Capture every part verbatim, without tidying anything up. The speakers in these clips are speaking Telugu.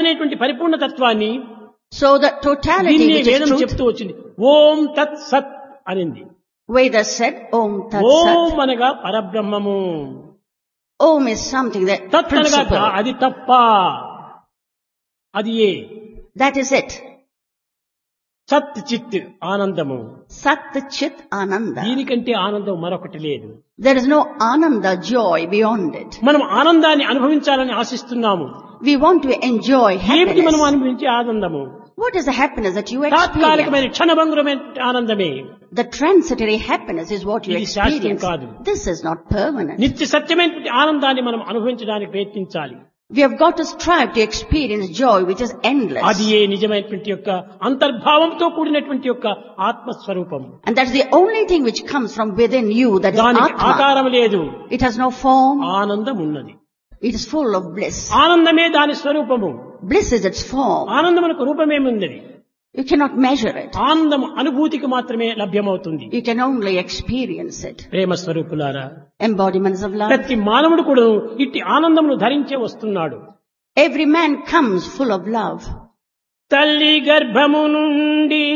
అనేటువంటి పరిపూర్ణ తత్వాన్ని So the totality దీన్ని which is వేదం truth, చెప్తూ వచ్చింది. ఓం తత్ సత్ అనింది. Vedas said Om Tat ఓం Sat. అనగా పరబ్రహ్మము, Om is something that తత్ అనగా principle. కా- అది తప్ప, అది ఏ That is it. సత్ చిత్ ఆనందము. Sat Chit Ananda. దీనికంటే ఆనందం మరొకటి లేదు. There is no Ananda, joy beyond it. మనం ఆనందాన్ని అనుభవించాలని ఆశిస్తున్నాము. We want to enjoy ఏమిటి మనం happiness. అనుభవించే ఆనందము? What is the happiness that you experience? తాత్కాలికమైన క్షణభంగురమైన ఆనందమే. The transitory happiness is what you ఇది శాశ్వతం experience. కాదు. This is not permanent. నిత్య సత్యమైన ఆనందాన్ని మనం అనుభవించడానికి ప్రయత్నించాలి. We have got to strive to experience joy which is endless. అది ఏ నిజమైనటువంటి యొక్క అంతర్భావంతో కూడినటువంటి యొక్క ఆత్మస్వరూపం. And that's the only thing which comes from within you, that is దానికి Atma. ఆకారం లేదు, It has no form. ఆనందం ఉన్నది. It is full of bliss. ఆనందమే దాని స్వరూపము. Bliss is its form. ఆనందమునకు రూపమేముంది? You cannot measure it. ఆనందం అనుభూతికి మాత్రమే లభ్యమవుతుంది. You can only experience it. ప్రేమ స్వరూపులారా, Embodiments of love. ప్రతి మానవుడు కూడా ఇట్టి ఆనందమును ధరించే వస్తున్నాడు. Every man comes full of love. తల్లి గర్భము నుండి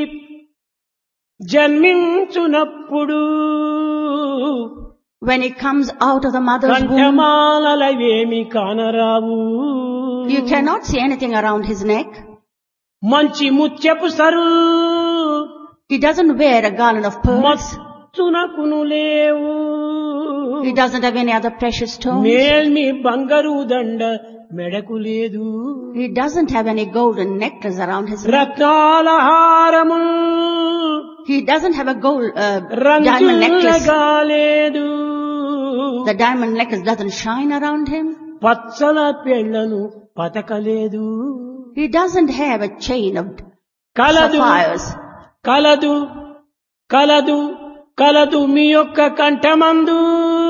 జన్మించునప్పుడు When he comes out of the mother's womb, కంఠమాలవేమి కానరావు. you cannot see anything around his neck. మంచి ముత్యపు sir He doesn't wear a garland of pearls. మచ్చునకును లేవు. He doesn't have any other precious stones. మేల్మి బంగారు దండ మెడకు లేదు. He doesn't have any golden necklace around his neck. రత్నాల హారము He doesn't have a gold uh, diamond necklace. రంగులగా లేదు. The diamond necklace doesn't shine around him. Pachchala పెళ్లను పతకలేదు. He doesn't have a chain of కలదు sapphires. కలదు కలదు కలదు మీ యొక్క కంఠమందు.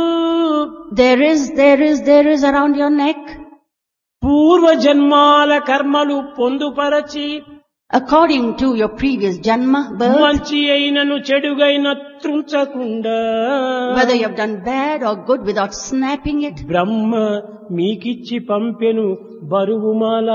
There is, there is, there is around your neck. పూర్వ జన్మాల కర్మలు పొందుపరచి According to your previous janma, birth, మంచి అయినను చెడుగైన త్రుంచకుండా whether you have done bad or good without snapping it, బ్రహ్మ మీకిచ్చి పంపెను బరువుమాల.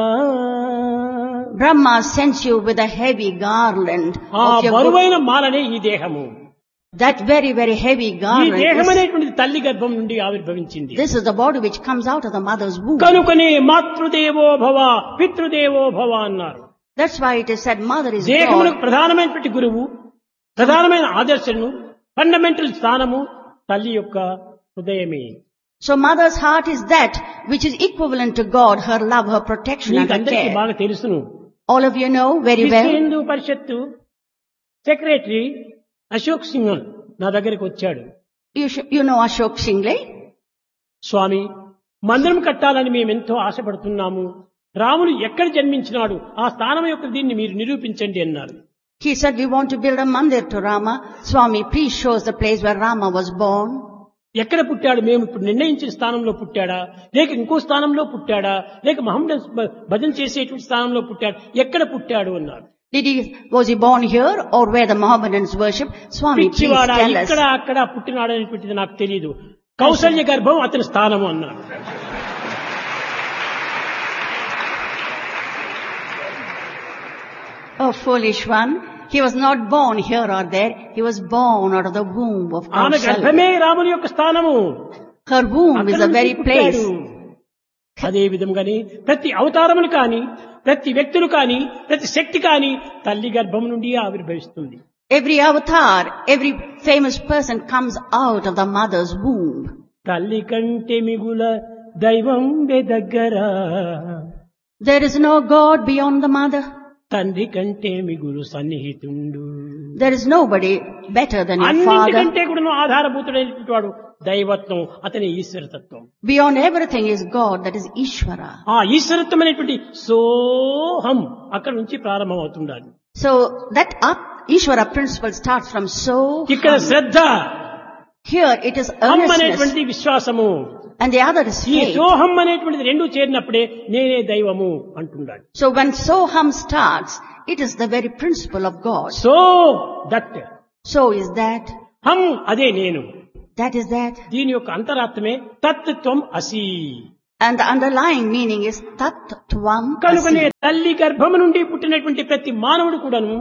Brahma sends you with a heavy garland ఆ of your good. బరువైన మాలనే ఈ దేహము. That very, very heavy ఈ garland దేహం is, అనేటువంటిది తల్లి గర్భం నుండి ఆవిర్భవించింది. this is the body which comes out of the mother's womb. కనుకనే మాతృదేవో భవ పితృదేవో భవ అన్నారు. That's why it is said mother is దేహమునకు God. ప్రధానమైనటువంటి గురువు, ప్రధానమైన ఆదర్శను, ఫండమెంటల్ స్థానము తల్లి యొక్క హృదయమే. So mother's heart is that which is equivalent to God, her love, her protection and her మీకందరికీ care. బాగా తెలుసును. All of you know very విశ్వ well. హిందూ పరిషత్తు సెక్రటరీ అశోక్ సింగ్ నా దగ్గరికి వచ్చాడు. You, sh- you know Ashok Shingle? స్వామి, మందిరం కట్టాలని మేమెంతో ఆశపడుతున్నాము. రాముడు ఎక్కడ జన్మించినాడు, ఆ స్థానం యొక్క దీన్ని మీరు నిరూపించండి అన్నారు. He said, we want to build a mandir to Rama. Swami, please show us the place where Rama was born. ఎక్కడ పుట్టాడు? మేము ఇప్పుడు నిర్ణయించిన స్థానంలో పుట్టాడా, లేక ఇంకో స్థానంలో పుట్టాడా, లేక మహమ్మద్ భజన చేసేటువంటి స్థానంలో పుట్టాడు, ఎక్కడ పుట్టాడు అన్నారు. Did he, was he born here or where the Mohammedans worship? Swami, please పిచ్చివాడా, tell us. ఇక్కడ అక్కడ పుట్టినాడు అనేటువంటిది నాకు తెలియదు. కౌసల్య గర్భం అతని స్థానము అన్నాడు. Oh, foolish one. He was not born here or there. He was born out of the womb of ఆమె Kausalya. గర్భమే రాముని యొక్క స్థానము. Her womb is అక్కడ the నుంచి very పుట్టాడు. place. అదే విధంగానే ప్రతి అవతారములు కాని, ప్రతి వ్యక్తులు కాని, ప్రతి శక్తి కాని తల్లి గర్భం నుండి ఆవిర్భవిస్తుంది. Every avatar, every famous person comes out of the mother's womb. తల్లి కంటే మిగుల దైవం దగ్గర, There is no God beyond the mother. తండ్రి కంటే మిగులు సన్నిహితుండు. There is nobody better than your father. అన్నింటికంటే కూడా ఆధారభూతుడైనటువంటి వాడు దైవత్వం, అతని ఈశ్వరతత్వం. Beyond everything is God, that is Ishvara. ఆ ఈశ్వరత్వం అనేటువంటి సోహం అక్కడ నుంచి ప్రారంభం అవుతుండాలి. So that up, Ishvara principle starts from so. ఇక్కడ శ్రద్ధ, Here it is హం earnestness అనేటువంటి విశ్వాసము, and the other is ఈ faith. సోహం అనేటువంటిది రెండు చేరినప్పుడే నేనే దైవము అంటున్నాడు. So when Soham starts, it is the very principle of God. So that, So is that, హం అదే నేను, that is that. దీని యొక్క అంతరాత్మే తత్వం అసి. And the underlying meaning is tat tvam కనుకనే asi. తల్లి గర్భము నుండి పుట్టినటువంటి ప్రతి మానవుడు కూడాను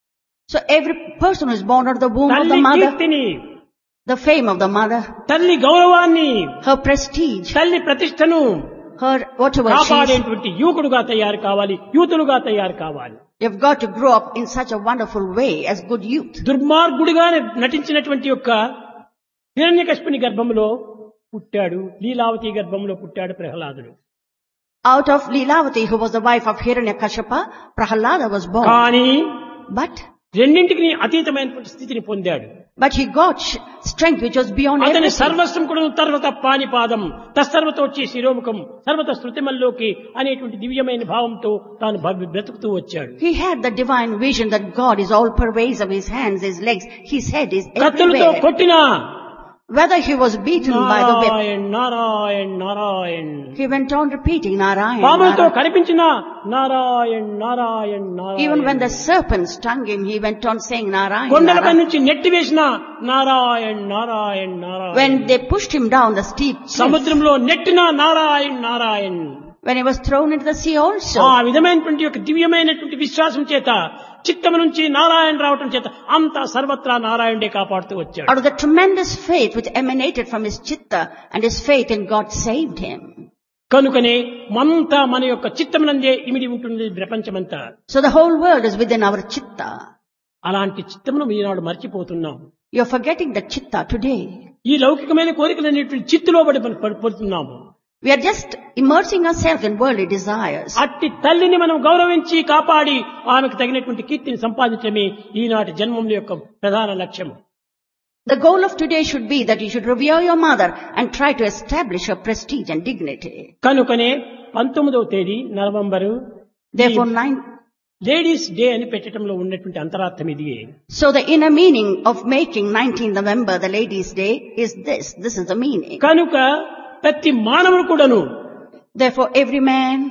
So every person who is born out of the womb of తల్లి the mother, కీర్తిని, the fame of the mother, తల్లి గౌరవాన్ని, her prestige, తల్లి ప్రతిష్టను her whatever she is, కాపాడేటువంటి యువకుడుగా తయారు కావాలి, యూతులుగా తయారు కావాలి. you've got to grow up in such a wonderful way as good youth. దుర్మార్గుడిగా నటించినటువంటి యొక్క హిరణ్యకశిపుని గర్భంలో పుట్టాడు, లీలావతి గర్భంలో పుట్టాడు ప్రహ్లాదుడు. Out of Lilavati, who was the wife of Hiranyakashipa, Prahalada was born. కానీ But, రెండింటికి అతీతమైనటువంటి స్థితిని పొందాడు. but he got sh- strength which was beyond అతని everything. సర్వస్వం కూడా తర్వత పానిపాదం తస్సర్వతోచ్చి శిరోముఖం సర్వత శృతిమల్లోకి అనేటువంటి దివ్యమైన భావంతో తాను భ- బ్రతుకుతూ వచ్చాడు. He had the divine vision that God is all pervasive, his hands, his legs, his head is కత్తులతో everywhere. కొట్టినా Whether he was beaten by the whip, Narayan Narayan Narayan, he went on repeating Narayan, పాములతో Narayan. కనిపించినా Narayan Narayan Even when Narayan, the serpent stung him, he went on saying Narayan, కొండలపై Narayan. నుంచి నెట్టి వేసినా Narayan Narayan Narayan, When they pushed him down the steep cliff, సముద్రంలో నెట్టినా Narayan Narayan. when he was thrown into the sea also, ఆ విధమైనటువంటి యొక్క దివ్యమైనటువంటి విశ్వాసం చేత చిత్తము నుంచి నారాయణ రావటం చేత అంతా సర్వత్రా నారాయణుడే కాపాడుతూ వచ్చాడు. out of the tremendous faith which emanated from his chitta and his faith in God saved him. కనుకనే మనంతా మన యొక్క చిత్తమునందే ఇమిడి ఉంటుంది ప్రపంచమంతా. So the whole world is within our chitta. అలాంటి చిత్తమును ఈనాడు మర్చిపోతున్నాం. You're forgetting the chitta today. ఈ లౌకికమైన కోరికలు అనేటువంటి చిత్తులో పడి మనం పడిపోతున్నాము. We are just immersing ourselves in worldly desires. అట్టి తల్లిని మనం గౌరవించి కాపాడి ఆమెకు తగినటువంటి కీర్తిని సంపాదించడమే ఈనాటి జన్మముల యొక్క ప్రధాన లక్ష్యం. The goal of today should be that you should revere your mother and try to establish her prestige and dignity. కనుకనే పంతొమ్మిదవ తేదీ November Therefore, nine, ladies day అని పెట్టడంలో ఉన్నటువంటి అంతరార్థం ఇది. so the inner meaning of making nineteenth November the Ladies' Day is this. This is the meaning. కనుక ప్రతి మానవుడు కూడాను Therefore, every man,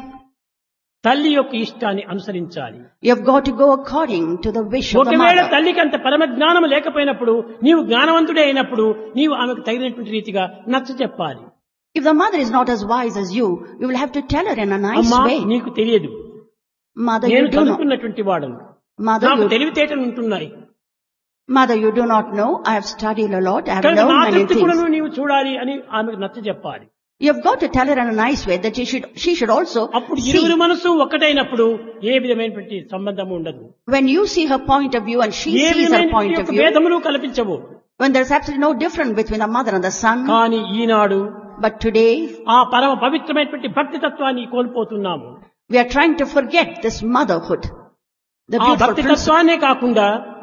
తల్లి యొక్క ఇష్టాన్ని అనుసరించాలి. you have got to go according to the wish of the ఒకవేళ mother. తల్లికి అంత పరమ జ్ఞానం లేకపోయినప్పుడు నీవు జ్ఞానవంతుడే అయినప్పుడు నీవు ఆమెకు తగినటువంటి రీతిగా నచ్చ చెప్పాలి. If the mother is not as wise as you, you will have to tell her in a nice అమ్మా way. నీకు తెలియదు, Mother, నేను you do not. చదువుకున్నటువంటి వాడను, Mother, నాకు you, తెలివితేటలు ఉంటున్నాయి, mother, you do not know. I have studied a lot. I have కనుక నా learned many తృప్తి కూడా things. నీవు చూడాలి అని ఆమెకు నచ్చ చెప్పాలి. You have got to tell her in a nice way that she should, she should also అప్పుడు see. ఇరువురు మనసు ఒక్కటైనప్పుడు ఏ విధమైనటువంటి సంబంధం ఉండదు, When you see her point of view and she A sees her point విధమైనటువంటి of యొక్క view, భేదములు కల్పించవు. when there's absolutely no difference between the mother and the son. కానీ ఈనాడు But today, ఆ పరమ పవిత్రమైనటువంటి భక్తి తత్వాన్ని కోల్పోతున్నాము. we are trying to forget this motherhood. The ఆ beautiful భక్తి principle. తత్వాన్నే కాకుండా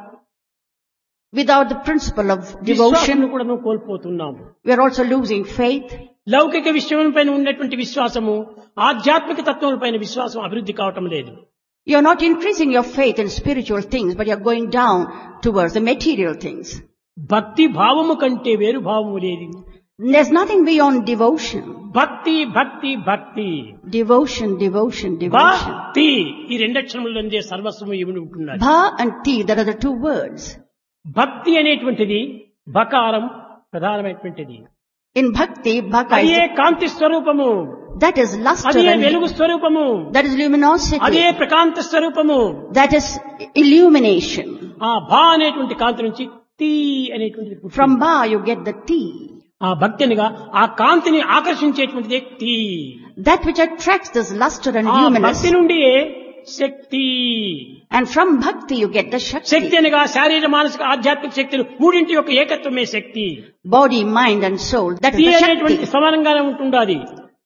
Without the principle of విశ్వాసం devotion, కూడా కోల్పోతున్నాము. we are also losing faith. లౌకిక విషయం పైన ఉన్నటువంటి విశ్వాసము ఆధ్యాత్మిక తత్వం పైన విశ్వాసం అభివృద్ధి కావటం లేదు. You're not increasing your faith in spiritual things, but you're going down towards the material things. భక్తి భావము కంటే వేరు భావము లేదు. There's nothing beyond devotion. భక్తి భక్తి భక్తి Devotion, devotion, devotion. భక్తి ఈ రెండక్షరములందే సర్వస్వము ఇమిడి ఉంటున్నది. Bha and Ti, that are the two words. భక్తి అనేటువంటిది బకారం ప్రధానమైనటువంటిది. In Bhakti, Bhaka అదే is, కాంతి స్వరూపము, that is luster అదే and వెలుగు స్వరూపము, that is అదే luminosity. ప్రకాంత స్వరూపము. That is illumination. ఆ భా అనేటువంటి కాంతి నుంచి తీ అనేటువంటిది పుట్టింది. From Ba you get the Ti. ఆ భక్తి అనగా ఆ కాంతిని ఆకర్షించేటువంటిది తీ. That which attracts this luster and ఆ luminous. భక్తి నుండి శక్తి. And from Bhakti you get the Shakti Shakti. అనగా శారీర మానసిక ఆధ్యాత్మిక శక్తులు మూడింటి యొక్క ఏకత్వమే శక్తి. Body, mind and soul. That తీ is the అనేటువంటి Shakti. సమానంగానే ఉంటుండాలి.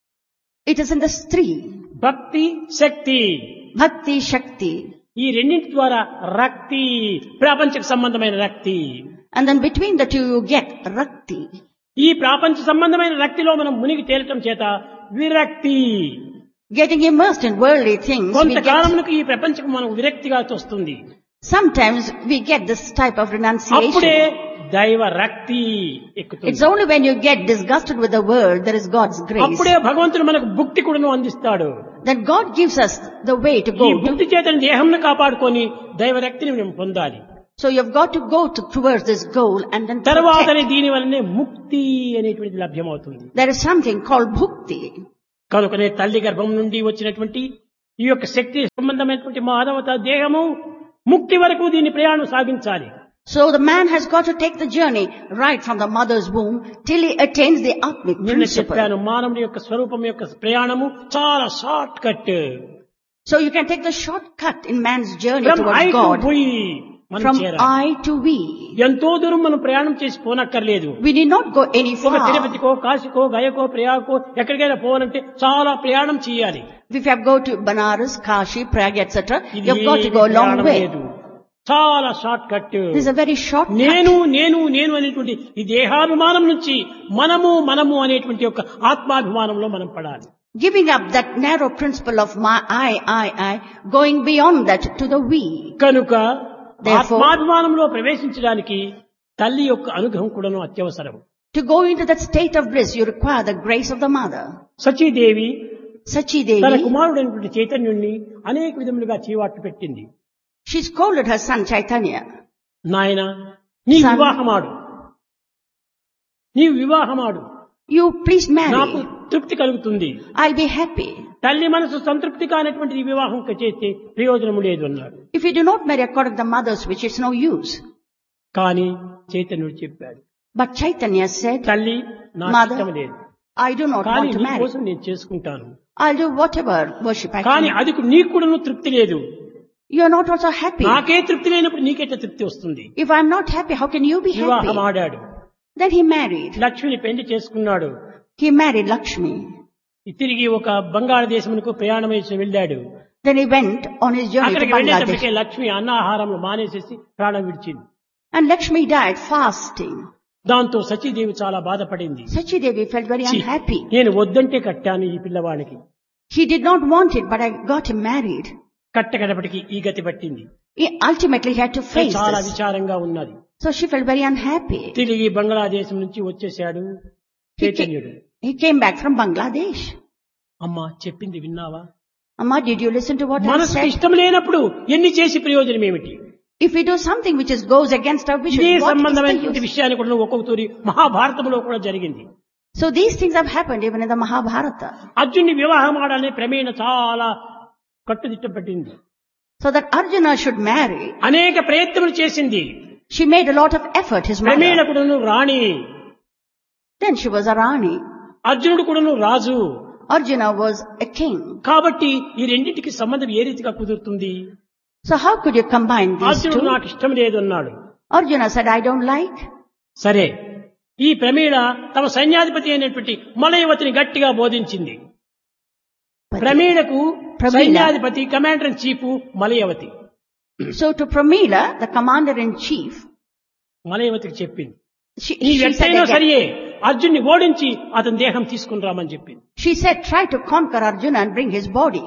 It is in the three. భక్తి శక్తి Bhakti, Shakti. ఈ రెండింటి ద్వారా రక్తి, ప్రాపంచిక సంబంధమైన రక్తి. And then between the two you get Rakti. ఈ ప్రాపంచ సంబంధమైన రక్తిలో మనం మునిగి తేలటం చేత విరక్తి. Getting immersed in worldly things, we get, కొంతకాలమునకు ఈ ప్రపంచం మనం విరక్తిగా తోస్తుంది. sometimes we get this type of అప్పుడే renunciation. దైవ రక్తి It's ఎక్కుతుంది. only when you get disgusted with the world, there is God's grace. అప్పుడే భగవంతుడు మనకు భుక్తి కూడాను అందిస్తాడు. Then God gives us the way to ఈ go to. భుక్తి చేతని దేహంను కాపాడుకొని దైవ రక్తిని మేము పొందాలి. So you've got to go to, towards this goal and then protect. తర్వాతనే దీని వల్లనే ముక్తి అనేటువంటిది లభ్యమవుతుంది. There is something called bhukti. కనుకనే తల్లి గర్భం నుండి వచ్చినటువంటి ఈ యొక్క శక్తి సంబంధమైనటువంటి మానవత దేహము ముక్తి వరకు దీని ప్రయాణం సాగించాలి. So the man has got to take the journey right from the mother's womb till he attains the Atmic నిన్న principle. చెప్పాను మానవుడి యొక్క స్వరూపం యొక్క ప్రయాణము చాలా short cut. So you can take the shortcut in man's journey From towards I to God. we మనం From చేరాలి. I to we. ఎంతో దూరం మనం ప్రయాణం చేసి పోనక్కర్లేదు. We need not go any ఒక far. తిరుపతికో కాశీకో గయకో ప్రయాగకో ఎక్కడికైనా పోవాలంటే చాలా ప్రయాణం చేయాలి. If you have to go to Banaras, Kashi, Prague, et cetera, ఇది you have got to go a long ప్రయాణం way. లేదు. చాలా short cut. This is a very short cut. నేను నేను నేను అనేటువంటి ఈ దేహాభిమానం నుంచి మనము మనము అనేటువంటి ఒక ఆత్మాభిమానంలో మనం పడాలి. Giving up that narrow principle of my I, I, I, going beyond that to the we. కనుక Therefore- ఆత్మాభిమానంలో ప్రవేశించడానికి తల్లి యొక్క అనుగ్రహం కూడాను అత్యవసరం. To go into that state of bliss, you require the grace of the mother. Sachidevi Sachi తన Devi, కుమారుడైనటువంటి చైతన్యుణ్ణి అనేక విధములుగా చీవాట్లు పెట్టింది. she scolded her son Chaitanya. నాయన నీ Son. వివాహమాడు, నీవు వివాహమాడు, You please నాకు marry. తృప్తి కలుగుతుంది. I'll be happy. తల్లి మనసు సంతృప్తి కానటువంటి ఈ వివాహం చేస్తే ప్రయోజనము లేదు అన్నాడు. If you do not marry according to the mother's wish, it's no use. కానీ చైతన్యుడు చెప్పాడు, But Chaitanya said, తల్లి నాకు Mother, ఇష్టం లేదు, I do not కానీ want to నీ marry. కోసం నేను చేసుకుంటాను. I'll do whatever worship I కానీ can. అది నీకు కూడా తృప్తి లేదు. You are not also happy. నాకే తృప్తి లేనప్పుడు నీకెట్లా తృప్తి వస్తుంది? If I'm not happy, how can you be వివాహం happy? ఆడాడు, Then he married. లక్ష్మిని పెళ్లి చేసుకున్నాడు. He married Lakshmi. తిరిగి ఒక బంగాళదేశమునకు ప్రయాణమై వెళ్ళాడు. Then he went on his journey to అక్కడికి వెళ్ళేటప్పటికే Bangladesh. లక్ష్మి అన్నాహారంలో మానేసేసి ప్రాణం విడిచింది. And Lakshmi died fasting. దాంతో సచీదేవి చాలా బాధపడింది. Sachi Devi felt very ఛీ, unhappy. నేను వద్దంటే కట్టాను ఈ పిల్లవాడికి, He did not want it, but I got him married. కట్టకడపటికి ఈ గతి పట్టింది. He ultimately had to face చాలా this. విచారంగా ఉన్నది. So she felt very unhappy. తిరిగి బంగ్లాదేశం నుంచి వచ్చేశాడు చైతన్యుడు. He came back from Bangladesh. అమ్మా చెప్పింది విన్నావా? Amma, did you listen to what I మనసుకు said? ఇష్టం లేనప్పుడు ఎన్ని చేసి ప్రయోజనం ఏమిటి? If we do something which is goes against our wishes, ఇదే what is the సంబంధమైనటువంటి use? విషయాన్ని కూడా ఒక్కొక్క తూరి మహాభారతంలో కూడా జరిగింది. So these things have happened even in the Mahabharata. అర్జున్ని వివాహం ఆడాలని ప్రమేణ చాలా కట్టుదిట్టం పట్టింది. So that Arjuna should marry, అనేక ప్రయత్నములు చేసింది. she made a lot of effort, his ప్రమేణ mother. కూడాను రాణి, Then she was a Rani. అర్జునుడు కూడాను రాజు. Arjuna was a king. కాబట్టి ఈ రెండింటికి సంబంధం ఏ రీతిగా కుదురుతుంది? So how could you combine these అర్జునుడు two? నాకు ఇష్టం లేదు అన్నాడు. Arjuna said, I don't like. సరే, ఈ ప్రమేణ తమ సైన్యాధిపతి అయినటువంటి మలయవతిని గట్టిగా బోధించింది. But- ప్రమేణకు ప్రమీల. సైన్యాధిపతి commander in chief Malayavati. So to Pramila, the commander-in-chief, మలయవతికి చెప్పింది, she, నీ she, said ఎట్టయినా again, సరియే అర్జున్ని ఓడించి అతని దేహం తీసుకుని రామని చెప్పింది. she said, try to conquer Arjuna and bring his body.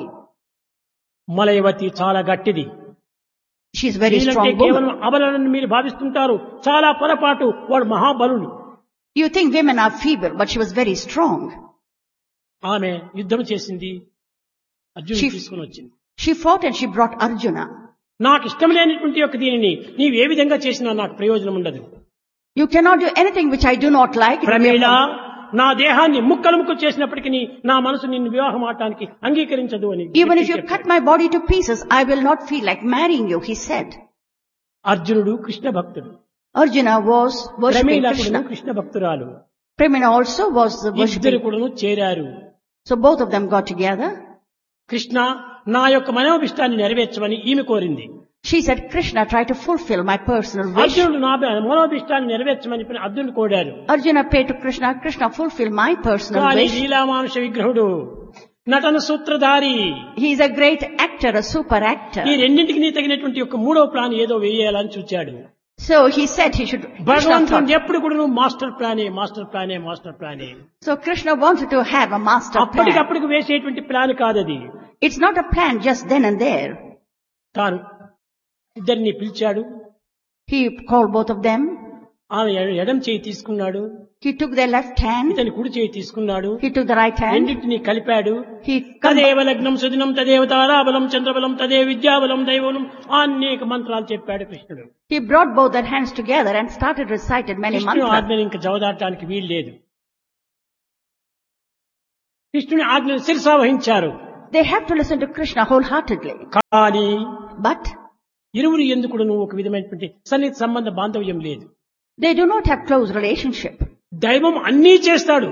Malayavati చాలా గట్టిది. She is very వీళ్ళంటే strong కేవలం woman. అబలని మీరు భావిస్తుంటారు, చాలా పొరపాటు, వాడు మహాబలుడు. You think women are feeble, but she was very strong. ఆమె యుద్ధం చేసింది, అర్జునుడు She- తీసుకుని వచ్చింది. She fought and she brought Arjuna. నాకు ఇష్టం లేనటువంటి యొక్క దీనిని నీవు ఏ విధంగా చేసినా నాకు ప్రయోజనం ఉండదు. You cannot do anything which I do not like. It will be Pramila, a- నా దేహాన్ని ముక్కలు ముక్కలు చేసినప్పటికీ నా మనసు నిన్ను వివాహం ఆడటానికి అంగీకరించదు అని Even if you చెప్పాడు. cut my body to pieces, I will not feel like marrying you, he said. అర్జునుడు కృష్ణ భక్తుడు, Arjuna was worshipping ప్రమీల కూడాను Krishna. కృష్ణ భక్తురాలు. Pramila also was the ఇద్దరు worshipping. కూడాను చేరారు. So both of them got together. Krishna నా యొక్క మనోభిష్టాన్ని నెరవేర్చమని ఈమె కోరింది. She said, Krishna, try to fulfill my personal wish. అర్జునుడు నా మనోభిష్టాన్ని నెరవేర్చమని అర్జునుడు కోరాడు. Arjuna prayed to Krishna, Krishna, fulfill my personal కానీ wish. లీలామానుష విగ్రహుడు, నటన సూత్రధారి, He is a great actor, a super actor. ఈ రెండింటికి తగినటువంటి ఒక మూడో ప్లాన్ ఏదో వేయాలని చూచాడు. So he said he should. Krishna భగవంతుడు thought. ఎప్పుడు కూడా master ప్లానే master ప్లానే master ప్లానే. So Krishna wanted to have a master plan. అప్పటికప్పటికి వేసేటువంటి ప్లాన్ కాదది. It's not a plan just then and there. తాను ఇద్దరిని పిలిచాడు. He called both of them. ఆమె ఎడం చేయి తీసుకున్నాడు, He took their left hand. ఇతని కుడి చేయి తీసుకున్నాడు, He took the right hand. రెండింటిని కలిపాడు. He తదేవ లగ్నం సుదినం తదేవ తారాబలం చంద్రబలం తదేవ విద్యాబలం దైవబలం అనేక మంత్రాలు చెప్పాడు కృష్ణుడు. He brought both their hands together and started recited many కృష్ణుడు mantras. ఆజ్ఞని ఇంకా జవదాటడానికి వీలు లేదు. కృష్ణుని ఆజ్ఞను శిరసా వహించారు. They have to listen to Krishna wholeheartedly. కానీ But ఇరువురు ఎందుకును ఒక విధమైనటువంటి సన్నిహిత సంబంధ బాంధవ్యం లేదు. they do not have close relationship. దైవం అన్నీ చేస్తాడు.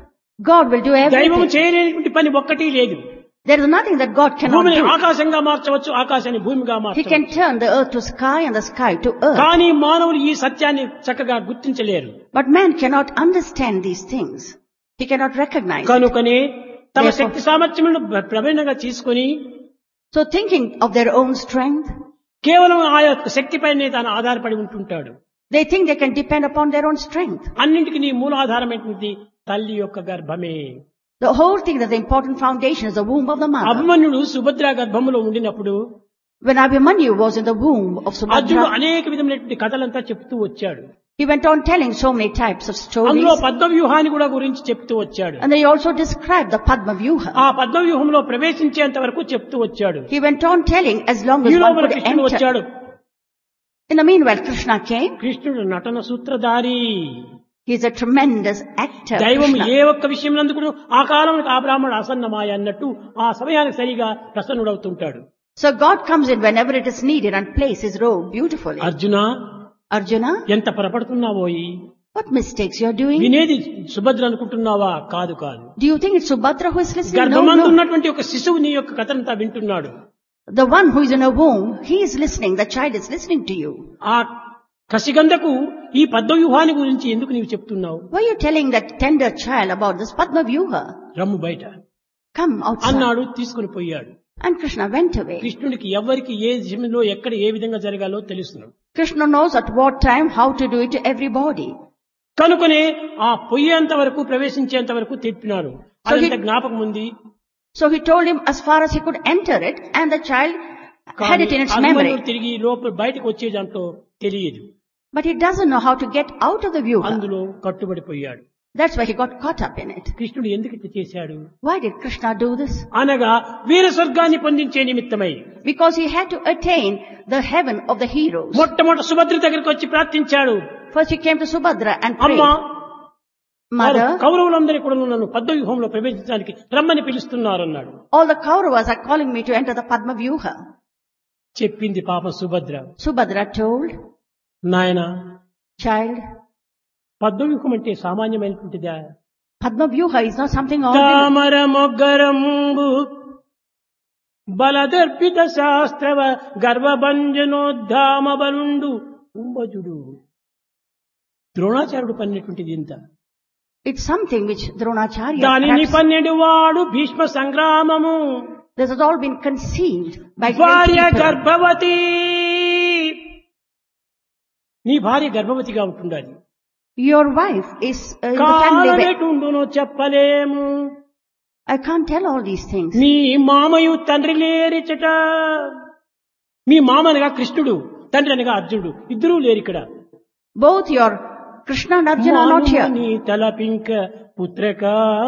God will do దైవం everything. చేయలేనటువంటి పని ఒక్కటి లేదు. There is nothing that God cannot భూమిని do. ఆకాశంగా మార్చవచ్చు, ఆకాశాన్ని భూమిగా He మార్చవచ్చు. can turn the earth to sky and the sky to earth. కానీ మానవులు ఈ సత్యాన్ని చక్కగా గుర్తించలేరు. But man cannot understand these things. He cannot recognize it. కనుకనే తమ Therefore- శక్తి సామర్థ్యములను ప్రవీణంగా తీసుకొని So thinking of their own strength, కేవలం ఆ యొక్క శక్తిపైనే తాను ఆధారపడి ఉంటుంటాడు. they think they can depend upon their own strength. అన్నింటికి నీ మూలాధారమైనటువంటి తల్లి యొక్క గర్భమే. The whole thing, that the important foundation is the womb of the mother. అభిమన్యుడు సుభద్ర గర్భములో ఉండినప్పుడు When Abhimanyu was in the womb of అర్జునుడు Subhadra, అనేక విధమైనటువంటి కథలంతా చెప్తూ వచ్చాడు. he went on telling so many types of stories. అందులో పద్మవ్యూహాన్ని కూడా గురించి చెప్తూ వచ్చాడు. And they also described the Padma Vyuha. ఆ పద్మవ్యూహంలో ప్రవేశించేంత వరకు చెప్తూ వచ్చాడు. He went on telling as long as ఈ one లోపల could కృష్ణుడు enter. వచ్చాడు. In the meanwhile, Krishna came. కృష్ణుడు నటన సూత్రధారి. He is a tremendous actor. దైవం Krishna. ఏ ఒక్క విషయంలో కూడా ఆ కాలానికి ఆ బ్రాహ్మణుడు అసన్నమాయ అన్నట్టు ఆ సమయానికి సరిగా ప్రసన్నుడవుతుంటాడు. So God comes in whenever it is needed and places his role beautifully. Arjuna, Arjuna, ఎంత పొరపడుతున్నావోయి? what mistakes you are doing? వినేది సుభద్ర అనుకుంటున్నావా? కాదు కాదు. Do you think it's Subhadra who is listening? No, గర్భమందు no. ఉన్నటువంటి ఒక శిశువు నీ యొక్క కథనంతా వింటున్నాడు. The one who is in a womb, he is listening. The child is listening to you. ఆ కసిగంధకు ఈ పద్మవ్యూహాన్ని గురించి ఎందుకు నీవు చెప్తున్నావు? Why are you telling that tender child about this Padma Vyuha? రమ్ము బయట Come outside. అన్నాడు. తీసుకుని పోయాడు. And Krishna went away. కృష్ణుడికి ఎవరికి ఏ విషయంలో ఎక్కడ ఏ విధంగా జరగాలో తెలుస్తున్నాడు. Krishna knows at what time how to do it to everybody. కనుకనే ఆ పొయ్యేంత వరకు ప్రవేశించేంత వరకు తెప్పినారు. So he- అదంత జ్ఞాపకం ఉంది. So he told him as far as he could enter it, and the child had it in its Abhimanyudu memory. తిరిగి లోపల బయటకు వచ్చే దాంట్లో తెలియదు. But he doesn't know how to get out of the Vyuha. అందులో కట్టుబడిపోయాడు. That's why he got caught up in it. కృష్ణుడు ఎందుకు ఇట్లా చేశాడు Why did Krishna do this? అనగా వీర స్వర్గాన్ని పొందించే నిమిత్తమై Because he had to attain the heaven of the heroes. మొట్టమొదటి సుభద్ర దగ్గరికి వచ్చి ప్రార్థించాడు. First he came to Subhadra and prayed, అమ్మా, Mother, కౌరవులందరూ కూడా నన్ను పద్మవ్యూహంలో ప్రవేశించడానికి రమ్మని పిలుస్తున్నారు అన్నాడు. all the Kauravas are calling me to enter the Padma Vyuha. చెప్పింది పాప సుభద్ర. Subhadra told, నాయన, Child, పద్మవ్యూహం అంటే సామాన్యమైనటువంటిదా? Padma Vyuha is not something ordinary. తామర మొగ్గరంబు బలదర్పిత శాస్త్రవ గర్వభంజనోద్ధామ బలుండు కుంభజుడు. ద్రోణాచార్యుడు పన్నెటువంటిది ఇంత. It's something which Dronacharya దానిని perhaps, పన్నెండు వాడు Bhishma సంగ్రామము. this has all been conceived by great భార్య people. గర్భవతి. నీ భార్య గర్భవతిగా ఉంటుండాలి. Your wife is uh, in the family. bed. కాలమెటుండునో చెప్పలేము. I can't tell all these things. మీ మామయు తండ్రి లేరిచట. మీ మామ అనగా కృష్ణుడు, తండ్రి అనగా అర్జునుడు, ఇద్దరూ లేరు ఇక్కడ. Both your Krishna and Arjuna are not here. మానుని తలపింక పుత్రక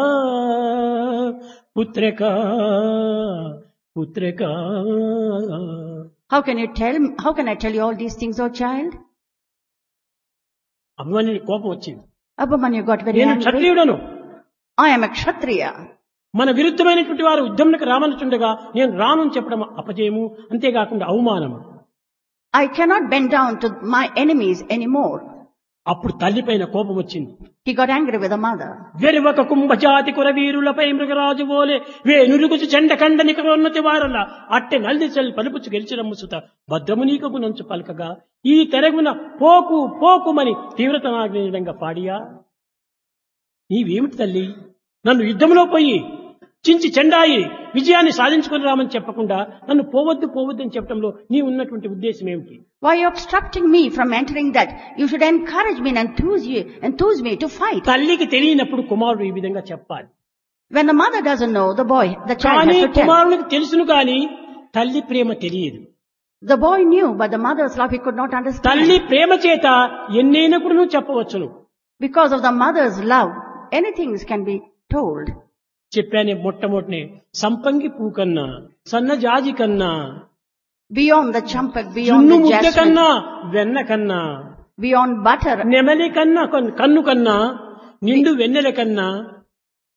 పుత్రక పుత్రక. How can you tell? How can I tell you all these things, oh child? అభిమన్యుని కోపం వచ్చింది. Abhimanyu got very నేను angry. క్షత్రియుడను. I am a Kshatriya. మన విరుద్ధమైనటువంటి వారు యుద్ధంలోకి రామనుచుండగా నేను రాను అని చెప్పడం అపజయము, అంతేకాకుండా అవమానము. I cannot bend down to my enemies anymore. అప్పుడు తల్లిపైన కోపం వచ్చింది. He got angry with the mother. వెరువక కుంభజాతి కురవీరులపై మృగరాజు పోలే వే నురుగుచు చెండ కండని కరోన్నతి వారల అట్టె నల్దిసల్ పలుపుచు గెలిచిరమ్ము సుత భద్రము నీకకు నంచు పలకగా ఈ తెరగున పోకు పోకుమని తీవ్రతనాగ్ని విధంగా పాడియా. నీవేమిటి తల్లి, నన్ను యుద్ధంలో పోయి చించి చెండాయి విజయాన్ని సాధించుకుని రామని చెప్పకుండా నన్ను పోవద్దు పోవద్దు అని చెప్పడంలో నీ ఉన్నటువంటి ఉద్దేశం ఏమిటి? Why are you obstructing me from entering that? You should encourage me and enthuse, you, enthuse me to fight. తల్లికి తెలియనప్పుడు కుమారుడు ఈ విధంగా చెప్పాలి. When the mother doesn't know, the boy, the child కానీ has to tell. కుమారునికి తెలుసును కానీ తల్లి ప్రేమ తెలియదు. The boy knew, but the mother's love he could not understand. తల్లి ప్రేమ చేత ఎన్నైనప్పుడు నువ్వు చెప్పవచ్చును. Because of the mother's love, anything can be told. చెప్పానే మొట్టమొదటినే సంపంగి పూ కన్నా సన్నజాజి కన్నా Beyond the champak, beyond జున్ను the ముద్ద jasmine, కన్నా వెన్న కన్నా beyond butter, నెమలి కన్నా కన్- కన్ను కన్నా నిండు వెన్నెల కన్నా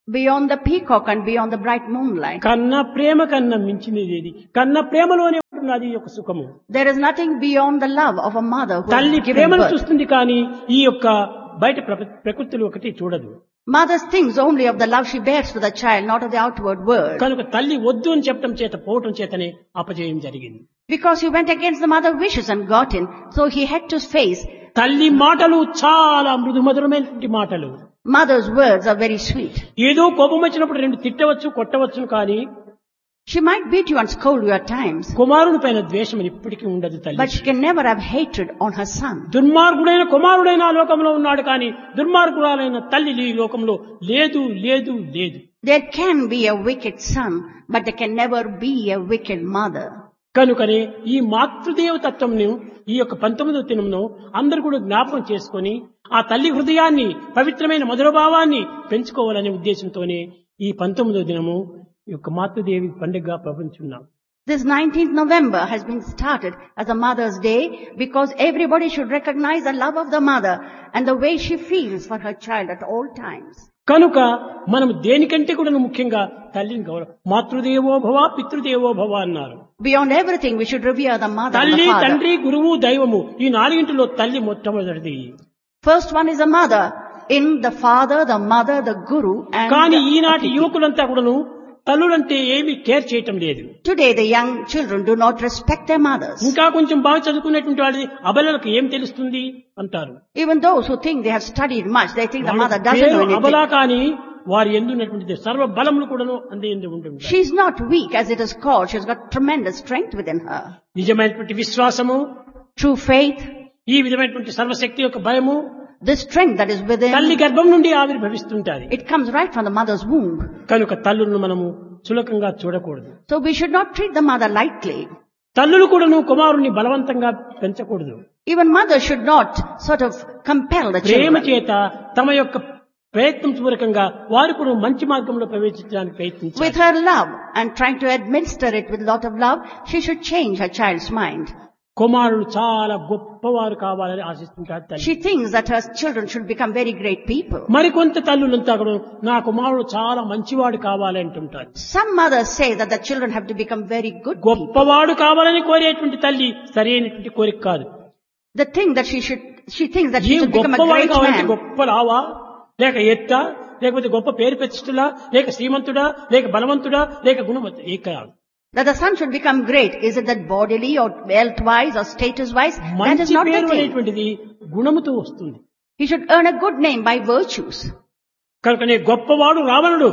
Beyond the peacock and beyond the bright moonlight. కన్న ప్రేమ కన్నా మించినది ఏది? కన్న ప్రేమలోనే ఉంటున్నది ఈ యొక్క సుఖము. There is nothing beyond the love of a mother who తల్లి has given ప్రేమను birth. చూస్తుంది కానీ ఈ యొక్క బయట ప్ర- ప్రకృతిలో ఒకటి చూడదు. Mother thinks only of the love she bears to the child, not of the outward world. కనుక తల్లి వద్దు అని చెప్పడం చేత పోవటం చేతనే అపజయం జరిగింది. Because he went against the mother's wishes and got in, so he had to face. తల్లి మాటలు చాలా మృదు మధురమైనటువంటి మాటలు. Mother's words are very sweet. ఏదో కోపం వచ్చినప్పుడు రెండు తిట్టవచ్చు కొట్టవచ్చును కానీ She might beat you and scold you at times, కుమారుని పైన ద్వేషం ఎప్పటికీ ఉండదు but తల్లి. she can never have hatred on her son. దుర్మార్గుడైన కుమారుడైన ఆ లోకంలో ఉన్నాడు కానీ దుర్మార్గురాలైన తల్లి ఈ లోకంలో లేదు లేదు లేదు. There can be a wicked son, but there can never be a wicked mother. కనుకనే ఈ మాతృదేవ తత్వంను ఈ యొక్క పంతొమ్మిదవ దినమును అందరూ కూడా జ్ఞాపకం చేసుకొని ఆ తల్లి హృదయాన్ని పవిత్రమైన మధురభావాన్ని పెంచుకోవాలనే ఉద్దేశంతోనే ఈ పంతొమ్మిదవ దినము ఈ యొక్క మాతృదేవి పండుగగా ప్రపంచున్నాం. This nineteenth November has been started as a Mother's Day because everybody should recognize the love of the mother and the way she feels for her child at all times. కనుక మనం దేనికంటే కూడా ముఖ్యంగా తల్లిని గౌరవ మాతృదేవో భవ పితృదేవో భవ అన్నారు. Beyond everything, we should revere the mother and తల్లి the father. తండ్రి గురువు దైవము ఈ నాలుగింటిలో తల్లి మొట్టమొదటిది. First one is a mother, in the father, the mother, the guru, and కానీ the ఈనాటి Atiti. యువకులంతా కూడాను తల్లులంటే ఏమీ కేర్ చేయటం లేదు. Today the young children do not respect their mothers. ఇంకా కొంచెం బాగా చదువుకునేటువంటి వాళ్ళది అబలలకు ఏం తెలుస్తుంది అంటారు. Even those who think they have studied much, they think the mother వాళ్ళ doesn't know పేరు అబలా anything. కానీ వారి ఎందున్నటువంటి సర్వ బలములు కూడాను అందే ఎందు ఉంటుంది. She is not weak as it is called. She has got tremendous strength within her. నిజమైనటువంటి విశ్వాసము, True faith, ఈ విధమైనటువంటి సర్వశక్తి యొక్క భయము the strength that is within, తల్లి గర్భం నుండి ఆవిర్భవిస్తుంటాది. it comes right from the mother's womb. కనుక తల్లులను మనము చులకంగా చూడకూడదు. So we should not treat the mother lightly. తల్లులు కూడాను కుమారుని బలవంతంగా పెంచకూడదు. Even mothers should not sort of compel the Prema children. చేత తమ యొక్క ప్రయత్నం పూర్వకంగా వారు కూడా మంచి మార్గంలో ప్రవేశించడానికి ప్రయత్నించాలి. With her love and trying to administer it with a lot of love, she should change her child's mind. కుమారుడు చాలా గొప్పవారు కావాలని ఆశిస్తుంటారు తల్లి. She thinks that her children should become very great people. మరికొంత తల్లులంతా కూడా నా కుమారుడు చాలా మంచివాడు కావాలి అంటుంటారు. Some mothers say that the children have to become very good people. గొప్పవాడు కావాలని కోరేటువంటి తల్లి సరైనటువంటి కోరిక కాదు. The thing that she should, she thinks that she ఏం should become a గొప్పవాడు great కావాలంటే man. గొప్ప లావా లేక ఎత్త లేకపోతే గొప్ప పేరు ప్రతిష్టలా లేక శ్రీమంతుడా లేక బలవంతుడా లేక గుణవంతుడా ఏ కాదు. That the son should become great. Is it that bodily or wealth-wise or status-wise? That is మంచి not the పేరు thing. అనేటువంటిది గుణముతో వస్తుంది. He should earn a good name by virtues. కనుకనే గొప్పవాడు రావణుడు,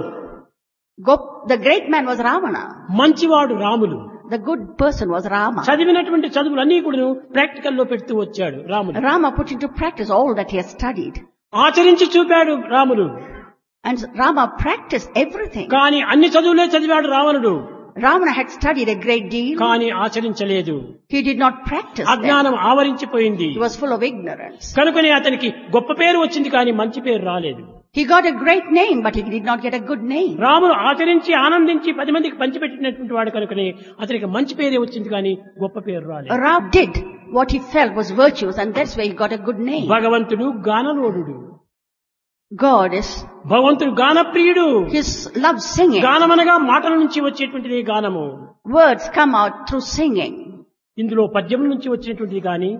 Go- The great man was Ravana. మంచివాడు Ramulu. The good person was Rama. చదివినటువంటి చదువులన్నీ కూడా ప్రాక్టికల్ లో పెడుతూ వచ్చాడు రాముడు. Rama put into practice all that he has studied. ఆచరించి చూపాడు రాముడు. And Rama practiced everything. కానీ అన్ని చదువులే చదివాడు రావణుడు. Ravana had studied a great deal. కానీ ఆచరించలేదు. He did not practice them. అజ్ఞానం ఆవరించిపోయింది. He was full of ignorance. కనుకనే అతనికి గొప్ప పేరు వచ్చింది కానీ మంచి పేరు రాలేదు. He got a great name, but he did not get a good name. రాముడు ఆచరించి ఆనందించి పది మందికి పంచిపెట్టినటువంటి వాడు కనుకనే అతనికి మంచి పేరే వచ్చింది కానీ గొప్ప పేరు రాలేదు. Ram did what he felt was virtuous, and that's why he got a good name. భగవంతుడు గానలోడు. God is, భగవంతుడు గానప్రియుడు. his love singing. గానమనగా మాటల నుంచి వచ్చేటువంటిది గానము. Words come out through singing. ఇందులో పద్యం నుంచి వచ్చినటువంటిది కానీ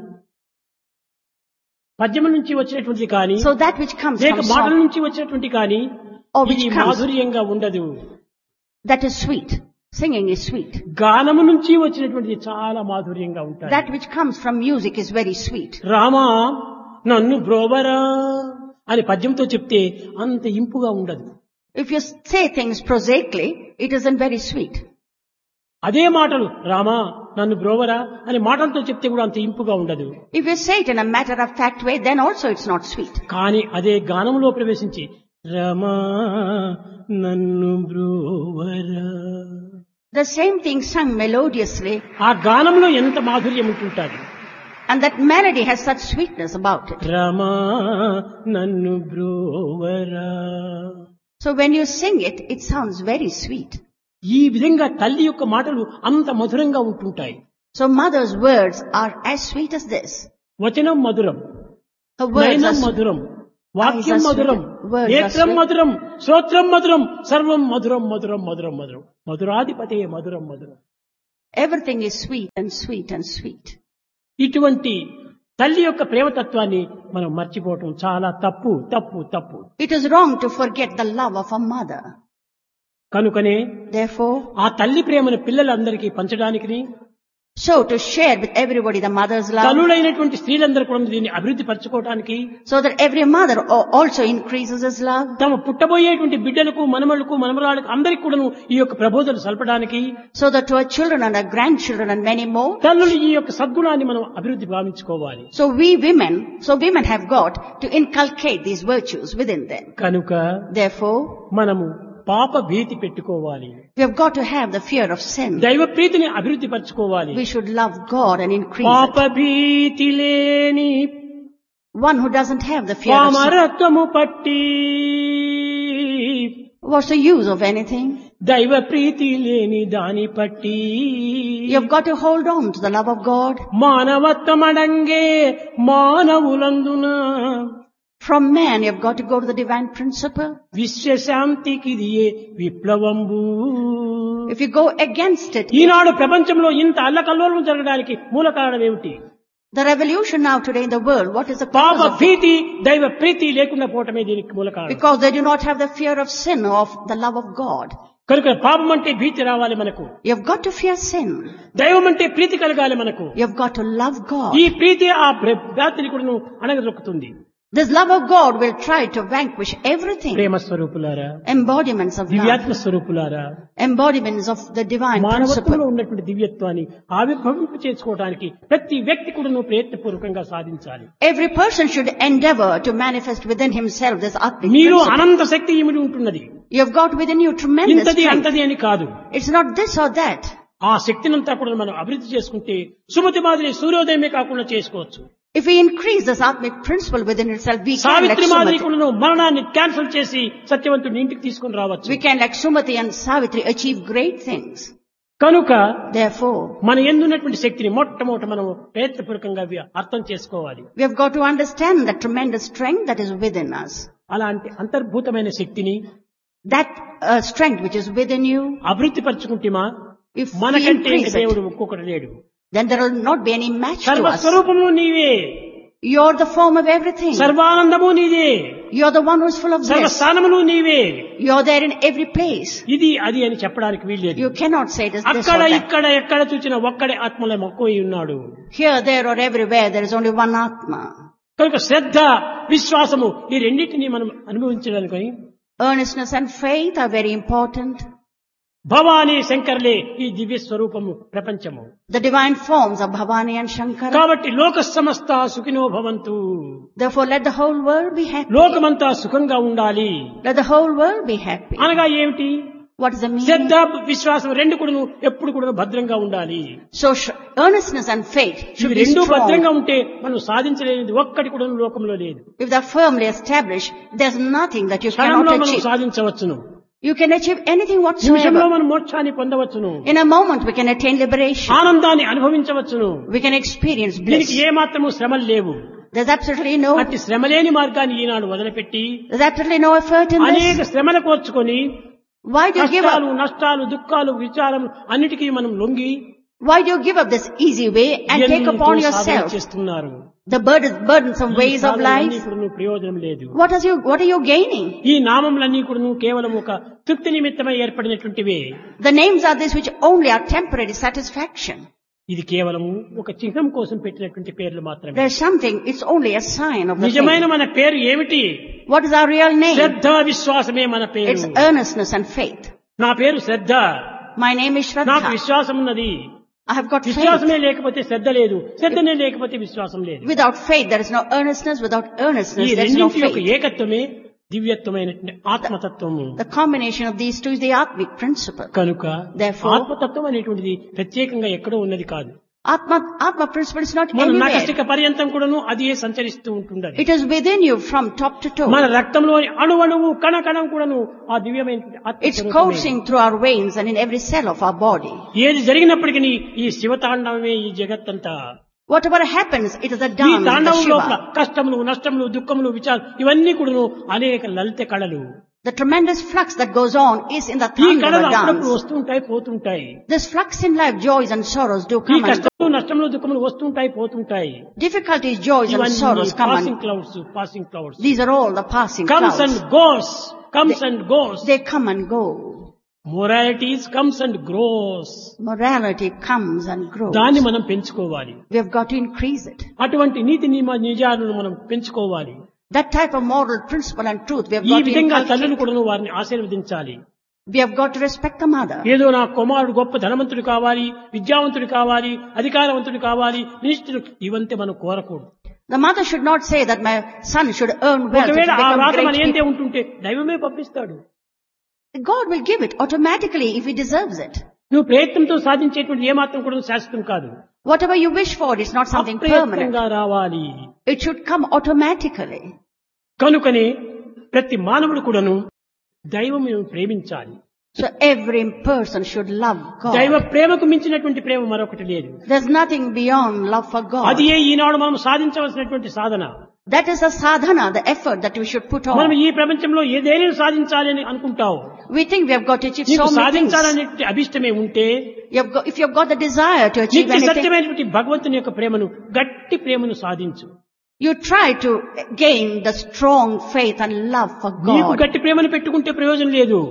పద్యం నుంచి వచ్చినటువంటిది కానీ So that which comes లేక from మాటల song, నుంచి వచ్చినటువంటి కానీ or which ఇది comes, మాధుర్యంగా ఉండదు. that is sweet. Singing is sweet. గానము నుంచి వచ్చినటువంటిది చాలా మాధుర్యంగా ఉంటుంది. That which comes from music is very sweet. Rama నన్ను బ్రోవరా అని పద్యంతో చెప్తే అంత ఇంపుగా ఉండదు. If you say things prosaically, it isn't very sweet. అదే మాటలు రామా నన్ను బ్రోవరా అని మాటలతో చెప్తే కూడా అంత ఇంపుగా ఉండదు. If you say it in a matter of fact way, then also it's not sweet. కానీ అదే గానంలో ప్రవేశించి రమా నన్ను బ్రోవరా The same thing sung melodiously, ఆ గానంలో ఎంత మాధుర్యం ఉంటుంటాది. and that melody has such sweetness about it. రమా నన్ను బ్రోవరా. So when you sing it, it sounds very sweet. ఈ విధంగా తల్లి యొక్క మాటలు అంత మధురంగా ఉంటుంటాయి. So mother's words are as sweet as this. వచనం మధురం, Her words నయనం are, మధురం, వాక్యం Eyes are మధురం, sweet. Words are నేత్రం sweet. మధురం, శ్రోత్రం మధురం, సర్వం మధురం మధురం మధురం మధురం. మధురాధిపతే మధురం మధురం. Everything is sweet and sweet and sweet. ఇటువంటి తల్లి యొక్క ప్రేమతత్వాన్ని మనం మర్చిపోవటం చాలా తప్పు తప్పు తప్పు. It is wrong to forget the love of a mother. కనుకనే Therefore, ఆ తల్లి ప్రేమను పిల్లలందరికీ పంచడానికి, so to share with everybody the mother's love, తల్లులైనటువంటి స్త్రీలందరూ కూడా దీన్ని అభివృద్ధి పరచుకోవడానికి, so that every mother al- also increases his love, తమ పుట్టబోయేటువంటి బిడ్డలకు మనమలకు మనమరాలకు అందరికీ కూడాను ఈ యొక్క ప్రబోధనలు సల్పడానికి, so that to our children and our grandchildren and many more. తల్లులు ఈ యొక్క సద్గుణాన్ని మనం అభివృద్ధి భావించుకోవాలి. So we women, so women have got to inculcate these virtues within them. కనుక Therefore, మనము పాప భీతి పెట్టుకోవాలి, we have got to have the fear of sin. దైవ ప్రీతిని అభివృద్ధి పరచుకోవాలి. We should love God and increase పాప it. భీతి లేని One who doesn't have the fear of sin, పామరత్వము పట్టి, what's the use of anything? దైవ ప్రీతి లేని దాని పట్టి, You have got to hold on to the love of God. మానవత్వమడంగే మానవులందున From man, you have got to go to the divine principle. విశ్వశాంతికిదియే విప్లవంబు. If you go against it, ఈనాడు ప్రపంచంలో ఇంత అల్లకల్లోలం జరగడానికి మూల కారణం ఏమిటి? the revolution now today in the world, what is the పాప cause of it? భీతి దైవ ప్రీతి లేకుండా పోవటమే దీనికి మూల కారణం. Because they do not have the fear of sin or of the love of God. కనుక పాపం అంటే భీతి రావాలి మనకు, You have got to fear sin. దైవం అంటే ప్రీతి కలగాలి మనకు. You have got to love God. ఈ ప్రీతి ఆ భ్రాతిని కూడా అణగదొక్కుతుంది. This love of God will try to vanquish everything. ప్రేమ స్వరూపులారా, Embodiments of love. దివ్యాత్మ స్వరూపులారా, Embodiments of the divine మానవత్వంలో principle. ఉన్నటువంటి దివ్యత్వాన్ని ఆవిర్భవింప చేసుకోవడానికి ప్రతి వ్యక్తి కూడా ప్రయత్నపూర్వకంగా సాధించాలి. Every person should endeavor to manifest within himself this Atmic మీరు principle. అనంత శక్తి ఇమిడి ఉంటున్నది. You have got within you tremendous ఇంతది strength. అంతది అని కాదు. It's not this or that. ఆ శక్తినంతా కూడా మనం అభివృద్ధి చేసుకుంటే సుమతి మాదిరి సూర్యోదయమే కాకుండా చేసుకోవచ్చు. If we increase this Atmic principle within itself, we can like Savitri మాదిరి Sumati. కూడా మరణాన్ని క్యాన్సిల్ చేసి సత్యవంతుని ఇంటికి తీసుకొని రావచ్చు. We can like Sumati and Savitri achieve great things. కనుక Therefore, మన ఎందున్నటువంటి శక్తిని మొట్టమొదట మనం ప్రయత్నపూర్వకంగా వి- అర్థం చేసుకోవాలి. we have got to understand the tremendous strength that is within us. అలాంటి అంతర్భూతమైన శక్తిని That uh, strength which is within you, అభివృద్ధి పరచుకుంటేమా if we మనకంటే increase దేవుడు it, ఒక్కొక్కడు లేడు. then there will not be any match to us. సర్వస్వరూపము నీవే, You're the form of everything. సర్వానందము నీదే, You're the one who's full of bliss. సర్వస్థానములు నీవే. You're there in every place. ఇది అది అని చెప్పడానికి వీల్లేదు. You cannot say it is this అక్కడ or that. ఇక్కడ ఎక్కడ చూసిన ఒక్కడే ఆత్మలో మక్కువ ఉన్నాడు. Here, there or everywhere, there is only one Atma. కనుక శ్రద్ధ విశ్వాసము ఈ రెండింటినీ మనం అనుభవించడానికి Earnestness and faith are very important. Bhavani శంకర్లే ఈ దివ్య స్వరూపము ప్రపంచము. The divine forms of Bhavani and Shankara. కాబట్టి లోక సమస్త సుఖినో భవంతు, Therefore, let the whole world be happy. లోకమంతా సుఖంగా ఉండాలి. Let the whole world be happy. అనగా ఏమిటి? What is the meaning? శ్రద్ధ విశ్వాసం రెండు కూడా ఎప్పుడు కూడా భద్రంగా ఉండాలి. So, sh- earnestness and faith should ఇవి be రెండు భద్రంగా strong. ఉంటే మనం సాధించలేనిది ఒక్కటి కూడా లోకంలో లేదు. If they are firmly established, there's nothing that you క్షణంలో cannot మనం achieve. సాధించవచ్చును. You can achieve anything నిమిషంలో whatsoever. మనం మోక్షాన్ని పొందవచ్చును. In a moment, we can attain liberation. ఆనందాన్ని అనుభవించవచ్చును. We can experience దీనికి bliss. ఏ మాత్రము శ్రమలు లేవు. There's absolutely no, అట్టి శ్రమలేని మార్గాన్ని ఈనాడు వదిలిపెట్టి there's absolutely no effort in అనేక this. శ్రమలు కోర్చుకొని Why do you give కష్టాలు up? నష్టాలు దుఃఖాలు విచారం అన్నిటికీ మనం లొంగి Why do you give up this easy way and take ఎన్నో upon సాధన yourself చేస్తున్నారు. the burden, burdensome ఈ ways of సాధనలన్నీ life? కూడా ప్రయోజనం లేదు. What are you, what are you gaining? ఈ నామములన్నీ కూడా కేవలం ఒక తృప్తి నిమిత్తమై ఏర్పడినటువంటివే. The names are these which only are temporary satisfaction. ఇది కేవలం ఒక చిహ్నం కోసం పెట్టినటువంటి పేర్లు మాత్రమే. There's something, it's only a sign of the నిజమైన thing. మన పేరు ఏమిటి? What is our real name? శ్రద్ధ విశ్వాసమే మన పేరు. It's earnestness and faith. నా పేరు శ్రద్ధ, My name is నాకు Shraddha. విశ్వాసం ఉన్నది. I have got faith. విశ్వాసమే లేకపోతే శ్రద్ధ లేదు, శ్రద్ధనే లేకపోతే విశ్వాసం లేదు. Without faith, there is no earnestness. Without ఈ earnestness, there is no రెండింటి యొక్క faith. ఏకత్వమే దివ్యత్వమైనటువంటి ఆత్మతత్వము. The combination of these two is the Atmic principle. కనుక Therefore- ఆత్మతత్వం అనేటువంటిది ప్రత్యేకంగా ఎక్కడో ఉన్నది కాదు. Atma, Atma principle is not మన anywhere. నకసిక పర్యంతం కూడాను అది సంచరిస్తూ ఉంటుండది. It is within you from top to toe. మన రక్తంలోని అణువణువు కణ కణం కూడాను ఆ దివ్యమైనటువంటి ఆత్మ It's స్వరూపమే. coursing through our veins and in every cell of our body. ఏది జరిగినప్పటికీ ఈ శివతాండవమే ఈ జగత్తంతా. Whatever happens, it is a ఈ dance of the తాండవం లోపల Shiva. కష్టములు నష్టములు దుఃఖములు విచారం ఇవన్నీ కూడాను అనేక లలిత కళలు. The tremendous flux that goes on is in the ఈ కళలు Thandava అప్పుడప్పుడు dance. వస్తుంటాయి పోతుంటాయి. This flux in life, joys and sorrows do ఈ come and go. కష్టములు నష్టములు దుఃఖములు వస్తుంటాయి పోతుంటాయి. Difficulties, joys and ఇవన్నీ sorrows come passing and clouds passing clouds these are all the passing comes clouds. And goes comes and goes. They come and go. Moralities comes and grows. Morality comes and grows. దాన్ని మనం పెంచుకోవాలి. We have got to increase it. అటువంటి నీతి నియమ నిజాలను మనం పెంచుకోవాలి. That type of moral principle and truth we have ఈ got to విధంగా inculcate. తల్లులు కూడా వారిని ఆశీర్వదించాలి. We have got to respect the mother. ఏదో నా కుమారుడు గొప్ప ధనవంతుడు కావాలి, విద్యావంతుడు కావాలి, అధికారవంతుడు కావాలి, మినిస్టర్ ఇవంతే మనం కోరకూడదు. The mother should not say that my son should earn wealth to ఒకవేళ ఆ become రాత మన great ఏంటే people. ఉంటుంటే దైవమే పంపిస్తాడు. God will give it automatically if he deserves it. నువ్వు ప్రయత్నంతో సాధించేటువంటి ఏ మాత్రం కూడా శాశ్వతం కాదు. Whatever you wish for is not something permanent. అప్రయత్నంగా రావాలి. It should come automatically. కనుకనే ప్రతి మానవుడు కూడాను దైవం ప్రేమించాలి. So every person should love దైవ God. ప్రేమకు మించినటువంటి ప్రేమ మరొకటి లేదు. There's nothing beyond love for అది God. ఏ ఈనాడు మనం సాధించవలసినటువంటి సాధన. That is the sadhana, the effort that we should put మనం on. ఈ ప్రపంచంలో ఏదైనా సాధించాలి అని అనుకుంటావు. We think we have got to achieve నీకు so many things. సాధించాలనే అభిష్టమే ఉంటే You have got, if you have got the desire to achieve నిత్య anything, సత్యమైనటువంటి భగవంతుని యొక్క ప్రేమను గట్టి ప్రేమను సాధించు. you try to gain the strong faith and love for నీకు God. గట్టి ప్రేమను పెట్టుకుంటే ప్రయోజనం లేదు.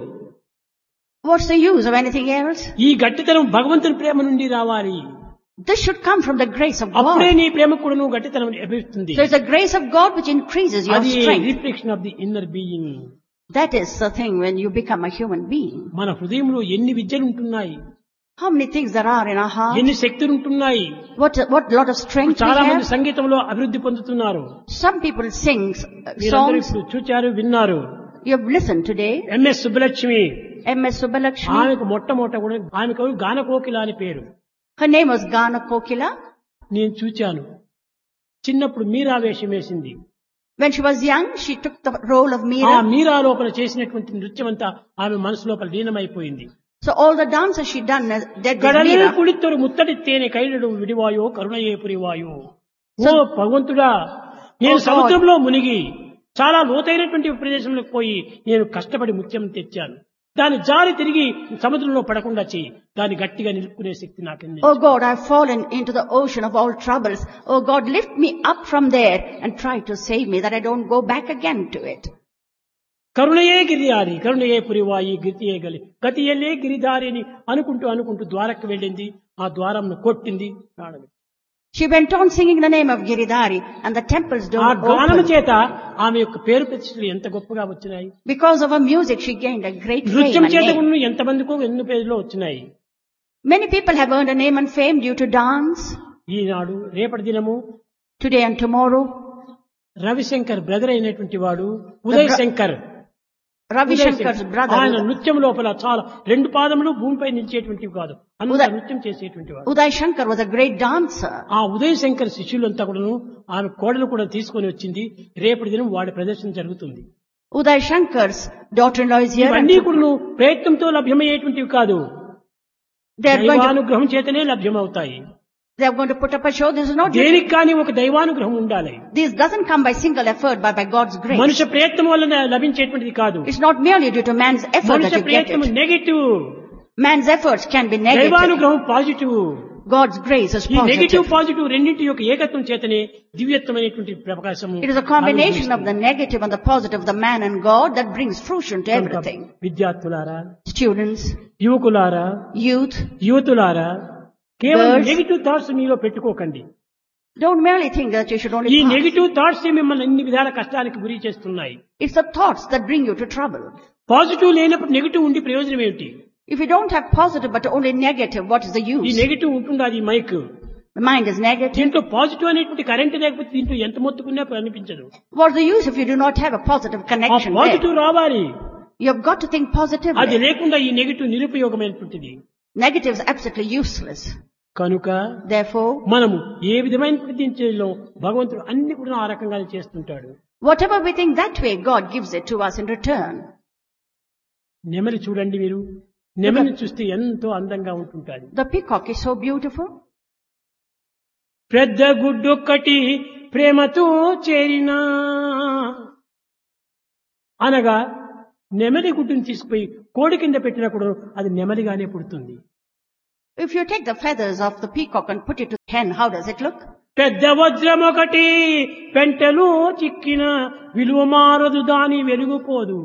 What's the use of anything else? ఈ గట్టితనం భగవంతుని ప్రేమ నుండి రావాలి. This should come from the grace of అప్పుడే God. నీ ప్రేమ కూడా నువ్వు గట్టితనం లభిస్తుంది. So it's the grace of God which increases your అది strength. Reflection of the inner being. That is the thing when you become a human being. మన హృదయంలో ఎన్ని విద్యలు ఉంటున్నాయి, How many things there are in our heart? ఎన్ని శక్తులు ఉంటున్నాయి. What what lot of strength we చాలా మంది have. సంగీతంలో అభివృద్ధి పొందుతున్నారు. Some people sing uh, మీరందరూ songs. ఇప్పుడు చూచారు, విన్నారు. You have listened today. MS Subbalakshmi M S Subbalakshmi. ఆమెకు మొట్టమొదట కూడా ఆమెకు గానకోకిల అని పేరు. Her name was Gana Kokila. నేను చూచాను. చిన్నప్పుడు మీరా వేషం వేసింది. When she was young, she took the role of ఆ Meera. మీరా లోపల చేసినటువంటి నృత్యం అంతా ఆమె మనసు లోపల లీనమైపోయింది. So all the dances she done, uh, did with కడలి Meera. కుడితోడు ముత్తడి తేనె కైలడు విడివాయో కరుణయే పురివాయో. ఓ భగవంతుడా, నేను Oh God. సముద్రంలో మునిగి చాలా లోతైనటువంటి ప్రదేశంలోకి పోయి నేను కష్టపడి ముత్యం తెచ్చాను. దాని జారి తిరిగి సముద్రంలో పడకుండా చేయి. దాన్ని గట్టిగా నిలుపుకునే శక్తి నాకింది. Oh God, I've fallen into the ocean of all troubles. Oh God, lift me up from there and try to save me that I don't go back again to it. కరుణయే Giridhari కరుణయే పురివాయి గిరియే గలి గతియలే Giridhari అని అనుకుంటూ అనుకుంటూ ద్వారకు వెళ్ళింది. ఆ ద్వారంను కొట్టింది, ప్రాణం. She went on singing the name of Giridhari and the temple's ఆ door గానం opened. చేత ఆమె యొక్క పేరు ప్రతిష్టలు ఎంత గొప్పగా వచ్చినాయి. Because of her music, she gained a great fame నృత్యం and చేత name. కూడా ఎంతమందికో ఎన్ని పేర్లు వచ్చినాయి. Many people have earned a name and fame due to dance. ఈనాడు రేపటి దినము Today and tomorrow, Ravishankar brother అయినటువంటి వాడు Uday bro- Shankar Ravi Uday Shankar's Shankar. ఆయన brother, నృత్యం లోపల చాలా రెండు పాదములు భూమిపై నిలిచేటువంటివి కాదు, అంత ఉదయ్- నృత్యం చేసేటువంటి వాడు. Uday Shankar was a great dancer. ఆ ఉదయ్ శంకర్ శిష్యులంతా కూడాను ఆమె కోడలు కూడా తీసుకొని వచ్చింది. రేపటి దినం వాడి ప్రదర్శన జరుగుతుంది. Uday Shankar's daughter-in-law is here. ఇవన్నీ And కూడాను ప్రయత్నంతో లభ్యమయ్యేటువంటివి కాదు, they are going to, దైవానుగ్రహం చేతనే లభ్యమవుతాయి. they are going to put up a show. This is not, దేనికి కానీ ఒక దైవానుగ్రహం ఉండాలి. this doesn't come by single effort, but by God's grace. మనుష్య ప్రయత్నం వల్ల లభించేటువంటిది కాదు. It's not merely due to man's effort that మనుష్య you get ప్రయత్నం it. Negative, Man's efforts can be negative. దైవానుగ్రహం పాజిటివ్. God's grace is ఈ నెగటివ్ positive. పాజిటివ్ రెండింటి యొక్క ఏకత్వం చేతనే దివ్యత్వమైనటువంటి ప్రకాశం. It is a combination of the negative and the positive, the man and God, that brings fruition to everything. విద్యార్థులారా, Students, యువకులారా, youth, యువతులారా, కేవలం Girls. నెగటివ్ థాట్స్ మీలో పెట్టుకోకండి. don't merely think that you should only ఈ pass. నెగటివ్ థాట్స్ మిమ్మల్ని అన్ని విధాల కష్టానికి గురి చేస్తున్నాయి. It's the thoughts that bring you to trouble. Positive లేనప్పుడు నెగటివ్ ఉండి ప్రయోజనం ఏమిటి? If you don't have positive but only negative, what is the ఈ use? నెగటివ్ ఉంటుంది, అది mic. The mind is negative. దీంట్లో పాజిటివ్ అనేటువంటి కరెంట్ లేకపోతే దీంట్లో ఎంత మొత్తుకున్నా అనిపించదు. What's the use if you do not have a positive ఆ connection there? పాజిటివ్ రావాలి. You have got to think అది positively. లేకుండా ఈ negative నిరుపయోగమైనటువంటిది. Negative is absolutely useless. కనుక Therefore, మనము ఏ విధమైన ప్రతిలో భగవంతుడు అన్ని కూడా ఆ రకంగానే చేస్తుంటాడు. whatever we think that way, God gives it to us in return. నెమలి చూడండి మీరు, నెమలిని చూస్తే ఎంతో అందంగా ఉంటుంటాది. The peacock is so beautiful. పెద్ద గుడ్డొక్కటి ప్రేమతో చేరినా అనగా నెమలి గుడ్డుని తీసుకుపోయి కోడి కింద పెట్టినప్పుడు అది నెమలిగానే పుడుతుంది. If you take the feathers of the peacock and put it to the hen, how does it look? పెద్ద వజ్రం ఒకటి పెంటలో చిక్కిన విలువ మారదు దాని వెలుగుపోదు.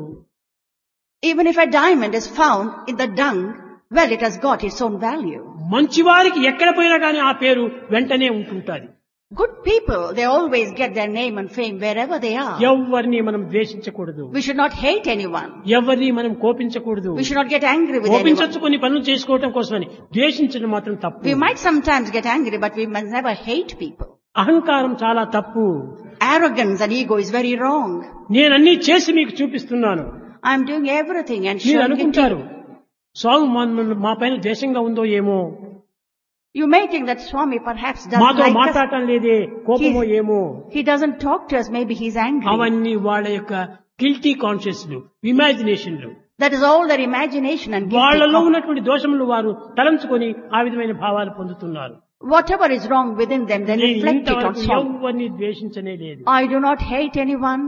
Even if a diamond is found in the dung, well, it has got its own value. మంచివారికి ఎక్కడ పోయినా కానీ ఆ పేరు వెంటనే ఉంటుంటది. Good people, they always get their name and fame wherever they are. ఎవరిని మనం ద్వేషించకూడదు. We should not hate anyone. ఎవరిని మనం కోపించకూడదు. We should not get angry with anyone. కోపించచ్చు కొన్ని పనులు చేసుకోవడం కోసమని ద్వేషించడం మాత్రం తప్పు. We might sometimes get angry, but we must never hate people. అహంకారం చాలా తప్పు. Arrogance and ego is very wrong. నేను అన్ని చేసి మీకు చూపిస్తున్నాను. I am doing everything and మీరు showing it to అనుకుంటారు you. స్వామి మా- మా పైన ద్వేషంగా ఉందో ఏమో, You may think that Swami perhaps doesn't మాతో like us. మాట్లాడటం లేదే, కోపమో ఏమో. He doesn't talk to us. Maybe he's angry. అవన్నీ వాళ్ళ యొక్క guilty కాన్షియస్లు, ఇమాజినేషన్లు, That is all their imagination and guilty వాళ్ళలో conscience. ఉన్నటువంటి దోషములు వారు తలంచుకొని ఆ విధమైన భావాలు పొందుతున్నారు. Whatever is wrong within them, they నేను reflect it on ఇంతవరకు Swami. ఎవరిని ద్వేషించనే లేదు, I do not hate anyone.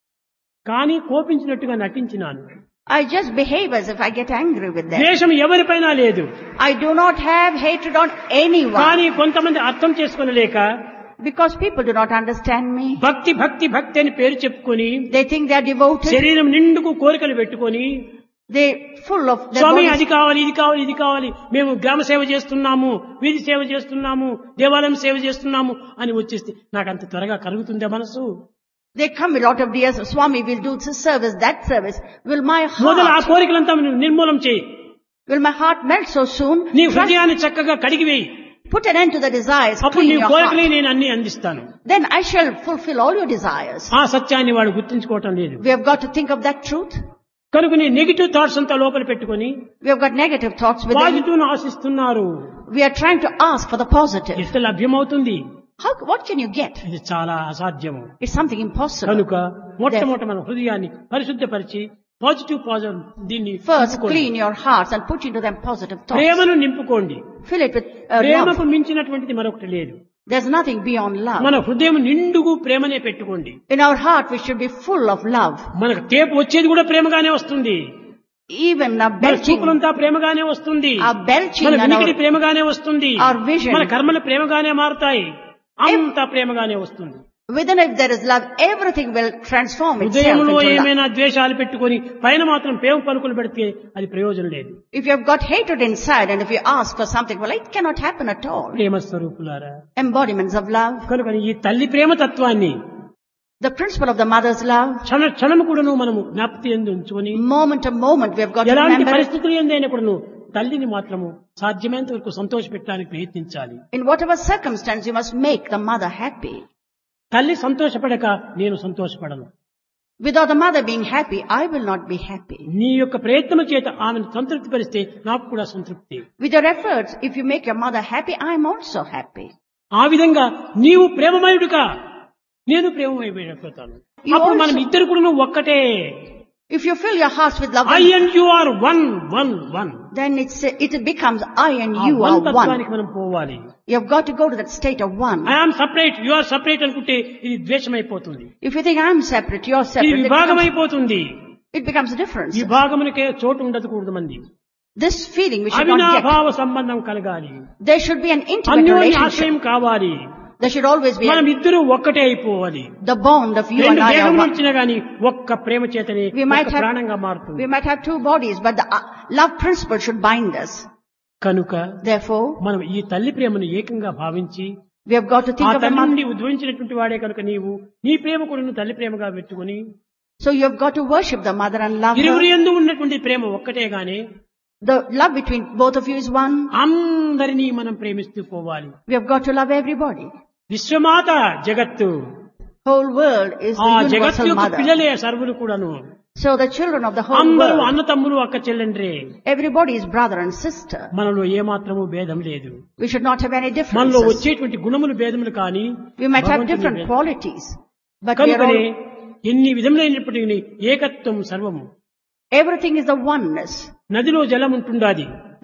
కానీ కోపించినట్టుగా నటించినాను. I just behave as if I get angry with them. ద్వేషం ఎవరిపైన లేదు, I do not have hatred on anyone. కానీ కొంతమంది అర్థం చేసుకోలేక Because people do not understand me. భక్తి భక్తి భక్తి అని పేరు చెప్పుకొని They think they are devoted. శరీరం నిండుకు కోరికలు పెట్టుకొని They full of their Swamy bodies. అది కావాలి ఇది కావాలి ఇది కావాలి, మేము గ్రామ సేవ చేస్తున్నాము, వీధి సేవ చేస్తున్నాము, దేవాలయం సేవ చేస్తున్నాము అని వచ్చేస్తే నాకు అంత త్వరగా కలుగుతుందే మనసు? They come a lot of years. Swami will do this service, that service. Will my మొదలు ఆ heart, కోరికలంతా నువ్వు నిర్మూలం చేయి. will my heart melt so soon? నీ Trust- హృదయాన్ని చక్కగా కడిగివేయి. Put an end to the desires. అప్పుడు Clean నీ your కోరికలే heart. నేను అన్ని అందిస్తాను. Then I shall fulfill all your desires. ఆ సత్యాన్ని వాడు గుర్తించుకోవటం లేదు. We have got to think of that truth. కనుక నీ నెగిటివ్ థాట్స్ అంతా లోపల పెట్టుకొని We have got negative thoughts within. Positive ను ఆశిస్తున్నారు. We are trying to ask for the positive. ఎంత లభ్యమవుతుంది? How, what can you get? ఇది చాలా అసాధ్యము. It's something impossible. కనుక మొట్టమొదట మన హృదయాన్ని పరిశుద్ధపరిచి పాజిటివ్ పాజిటివ్ దీన్ని First, నింపుకోండి. clean your hearts and put into them positive thoughts. ప్రేమను నింపుకోండి. Fill it with uh, ప్రేమకు love. మించినటువంటిది మరొకటి లేదు. There's nothing beyond love. మన హృదయం నిండుగు ప్రేమనే పెట్టుకోండి. In our heart, we should be full of love. మనకు తేపు వచ్చేది కూడా ప్రేమగానే వస్తుంది. Even our మన belching, చూపులంతా ప్రేమగానే వస్తుంది. our belching మన and వినికిడి our, ప్రేమగానే వస్తుంది. our vision. మన కర్మలు ప్రేమగానే మారుతాయి. అంతా ప్రేమగానే వస్తుంది. within if there is love, everything will transform itself హృదయంలో into love. ఏమైనా ద్వేషాలు పెట్టుకొని పైన మాత్రం ప్రేమ పలుకులు పెడితే అది ప్రయోజనం లేదు. If you have got hatred inside and if you ask for something, well, it cannot happen at all. ప్రేమ స్వరూపులారా, Embodiments of love. కనుక ఈ తల్లి ప్రేమ తత్వాన్ని The principle of the mother's love. క్షణ క్షణము కూడాను మనము జ్ఞాపకం ఎందు ఉంచుకొని Moment to moment, we have got to ఎలాంటి remember it. పరిస్థితులు ఎందైనా కూడాను తల్లిని మాత్రము సాధ్యమైనంత వరకు సంతోష పెట్టడానికి ప్రయత్నించాలి. In whatever circumstance, you must make the mother happy. తల్లి సంతోషపడక నేను సంతోషపడను. Without the mother being happy, I will not be happy. నీ యొక్క ప్రయత్నం చేత ఆమెను సంతృప్తి పరిస్తే నాకు కూడా సంతృప్తి. With your efforts, if you make your mother happy, I am also happy. ఆ విధంగా నీవు ప్రేమమయుడుగా నేను ప్రేమమయమైపోతాను. అప్పుడు మనం ఇద్దరు కూడా ఒక్కటే. If you fill your hearts with love, I and you are one one one. then it's, it becomes I and ఆ you వన్ are one. తత్వానికి మనం పోవాలి. You have got to go to that state of one. I am separate, you are separate అనుకుంటే ఇది ద్వేషమైపోతుంది. If you think I am separate, you are ఇది separate, it విభాగం becomes, అయిపోతుంది. it becomes a difference. విభాగమునికే చోటు ఉండకూడదు మంది. This feeling we should not get. అవినాభావ సంబంధం కలగాలి. There should be an intimate అన్యోన్య relationship. ఆశ్రయం కావాలి. There should always be మనం a, ఇద్దరు ఒక్కటే అయిపోవాలి. the bond of you రెండు and I are దేహం one. వచ్చినా గానీ ఒక్క ప్రేమ చేతనే We might ఒక్క have- ప్రాణంగా మారుతుంది. We might have two bodies, but the uh, love principle should bind us. కనుక Therefore, మనం ఈ తల్లి ప్రేమను ఏకంగా భావించి we have got to ఆ think of the తల్లి mother. నుండి ఉద్భవించినటువంటి వాడే కనుక నీవు నీ ప్రేమ కూడా నువ్వు తల్లి ప్రేమగా పెట్టుకుని So you have got to worship the mother and love ఇరువురి her. యందు ఉన్నటువంటి ప్రేమ ఒక్కటే గానీ The love between both of you is one. అందరినీ మనం ప్రేమిస్తూ పోవాలి. We have got to love everybody. విశ్వమాత జగత్తు, Whole world is ఆ the జగత్తు universal యొక్క mother. పిల్లలే సర్వులు కూడాను. So the children of the whole అందరూ world, అన్న తమ్ములు అక్క చెల్లెండ్రే. everybody is brother and sister. మనలో ఏమాత్రము భేదం లేదు. We should not have any మనలో differences. వచ్చేటువంటి గుణములు భేదములు కానీ We might have భగవంతుని different భేదం. qualities, but we are కనుకనే all, ఎన్ని విధములైనప్పటికీ ఏకత్వం సర్వము. everything is the oneness. నదిలో జలం ఉంటుండాది.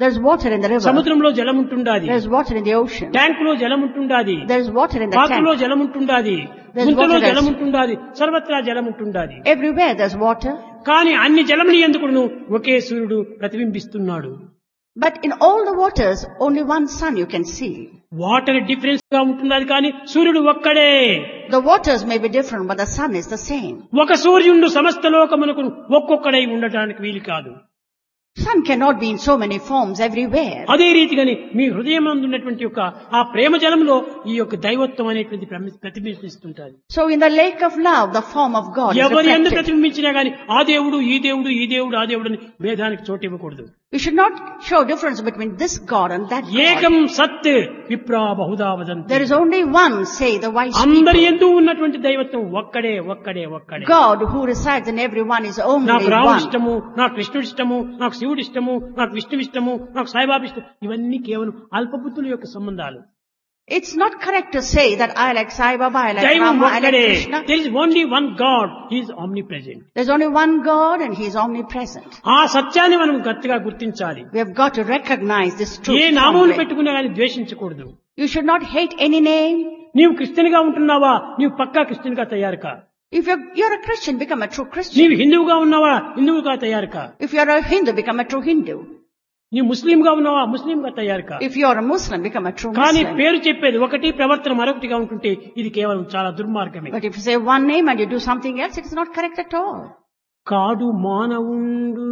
There's water in the river. సముద్రంలో జలం ఉంటుండాది. There's water in the ocean. ట్యాంకులో జలం ఉంటుండాది. There's water in the పాత్రలో tank. జలం ఉంటుండాది. There's గుంతలో water జలం as- ఉంటుండాది. సర్వత్రా జలం ఉంటుండాది. Everywhere there's water. కానీ అన్ని జలముని ఎందుకును ఒకే సూర్యుడు ప్రతిబింబిస్తున్నాడు. But in all the waters, only one sun you can see. Water difference గా ఉంటున్నది కానీ సూర్యుడు ఒక్కడే. The waters may be different, but the sun is the same. ఒక సూర్యుడు సమస్త లోకమునకు ఒక్కొక్కడై ఉండటానికి వీలు కాదు. Sun cannot be in so many forms everywhere. అదే రీతిగాని మీ హృదయం ఉన్నటువంటి యొక్క ఆ ప్రేమ జలంలో ఈ యొక్క దైవత్వం అనేటువంటి ప్రమి- ప్రతిబింబిస్తుంటారు. So in the lake of love, the form of God is ఎవరి ఎందుకు reflected. ప్రతిబింబించినా గాని ఆ దేవుడు ఈ దేవుడు ఈ దేవుడు ఆ దేవుడు అని భేదానికి చోటు ఇవ్వకూడదు. We should not show difference between this God and that ఏకం God. సత్ విప్రా Bahuda వదంతి. There is only one, say the wise అందరి people. ఎందు ఉన్నటువంటి దైవత్వం ఒక్కడే ఒక్కడే ఒక్కడే. God who resides in everyone is only నాకు రాముడు one. ఇష్టము, నాకు కృష్ణుడు ఇష్టము, నాకు శివుడు ఇష్టము, నాకు విష్ణువు ఇష్టము, నాకు సాయిబాబా ఇష్టం, ఇవన్నీ కేవలం అల్పబుద్ధుల యొక్క సంబంధాలు. It's not correct to say that I like Sai Baba, I like దైవం Rama, I like ఒక్కడే. Krishna. There is only one God. He is omnipresent. There's only one God and He is omnipresent. ఆ సత్యాన్ని మనం గట్టిగా గుర్తించాలి. We have got to recognize this A truth. నామములు strongly. పెట్టుకున్నా కానీ ద్వేషించకూడదు. You should not hate any name. నీవు క్రిస్టియన్ గా ఉంటున్నావా, నీవు పక్కా క్రిస్టియన్ గా తయారు కా. If you're, you're a Christian, become a true Christian. నీవు హిందువుగా ఉన్నావా, హిందువుగా తయారు కా. If you're a Hindu, become a true Hindu. నీవు ముస్లింగా ఉన్నావా, ముస్లింగా తయారు కా. If you're a Muslim, become a true కానీ Muslim. పేరు చెప్పేది ఒకటి, ప్రవర్తన మరొకటిగా ఉంటుంటే ఇది కేవలం చాలా దుర్మార్గమే. But if you say one name and you do something else, it's not correct at all. కాడు మానవుండు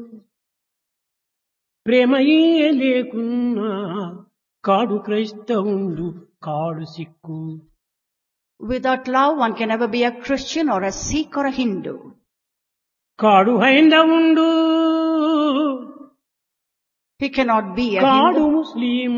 ప్రేమయే లేకున్నా, కాడు క్రైస్తవుండు కాడు Sikh. Without love, one can never be a Christian or a Sikh or a Hindu. కాడు హైందవుండు He cannot be a కాడు Hindu. Muslim.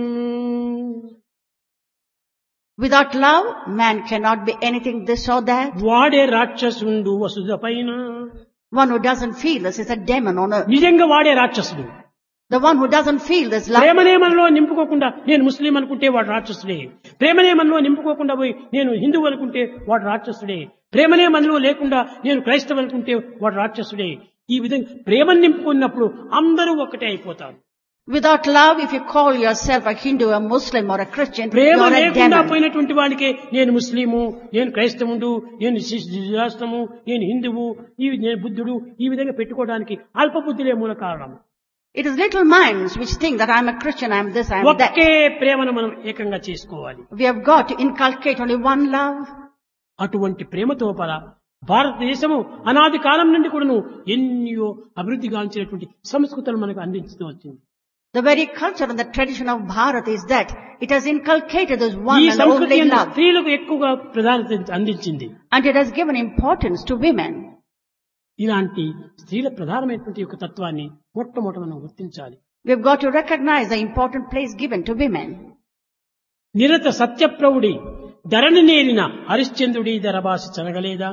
Without love, man cannot be anything this or that. వాడే రాక్షసుండు వసుధ పైన. One who doesn't feel this is a demon on earth. నిజంగా వాడే రాక్షసుడు. The one who doesn't feel this love. ప్రేమనే మనలో నింపుకోకుండా నేను ముస్లిం అనుకుంటే వాడు రాక్షసుడే. ప్రేమనే మనలో నింపుకోకుండా పోయి నేను హిందువు అనుకుంటే వాడు రాక్షసుడే. ప్రేమనే మనలో లేకుండా నేను క్రైస్తవు అనుకుంటే వాడు రాక్షసుడే. ఈ విధంగా ప్రేమను నింపుకున్నప్పుడు అందరూ ఒకటే అయిపోతారు. Without love, if you call yourself a Hindu, a Muslim or a Christian, Prema you're a లేకుండా demon. పోయినటువంటి వాడికే నేను ముస్లిము, నేను క్రైస్తవుడు, నేను రాష్ట్రము, నేను హిందువు, ఈ నేను బుద్ధుడు, ఈ విధంగా పెట్టుకోవడానికి అల్పబుద్ధులే మూల కారణం. It is little minds which think that I'm a Christian, I'm this, I'm that. ఒకే ప్రేమను మనం ఏకంగా చేసుకోవాలి. We have got to inculcate only one love. అటువంటి ప్రేమతో పర భారతదేశము అనాది కాలం నుండి కూడాను ఎన్నో అభివృద్ధి గాంచినటువంటి సంస్కృతులు మనకు అందించుతూ వచ్చింది. The very culture and the tradition of Bharat is that it has inculcated this one ఈ and సంస్కృతి only love. స్త్రీలకు ఎక్కువగా ప్రాధాన్యత అందించింది. And it has given importance to women. ఇలాంటి స్త్రీల ప్రధానమైనటువంటి యొక్క తత్వాన్ని మొట్టమొదట మనం గుర్తించాలి. We've got to recognize the important place given to women. నిరత సత్యప్రౌఢి ధరణి నేలిన హరిశ్చంద్రుడి ధరబాసి చనగలేదా?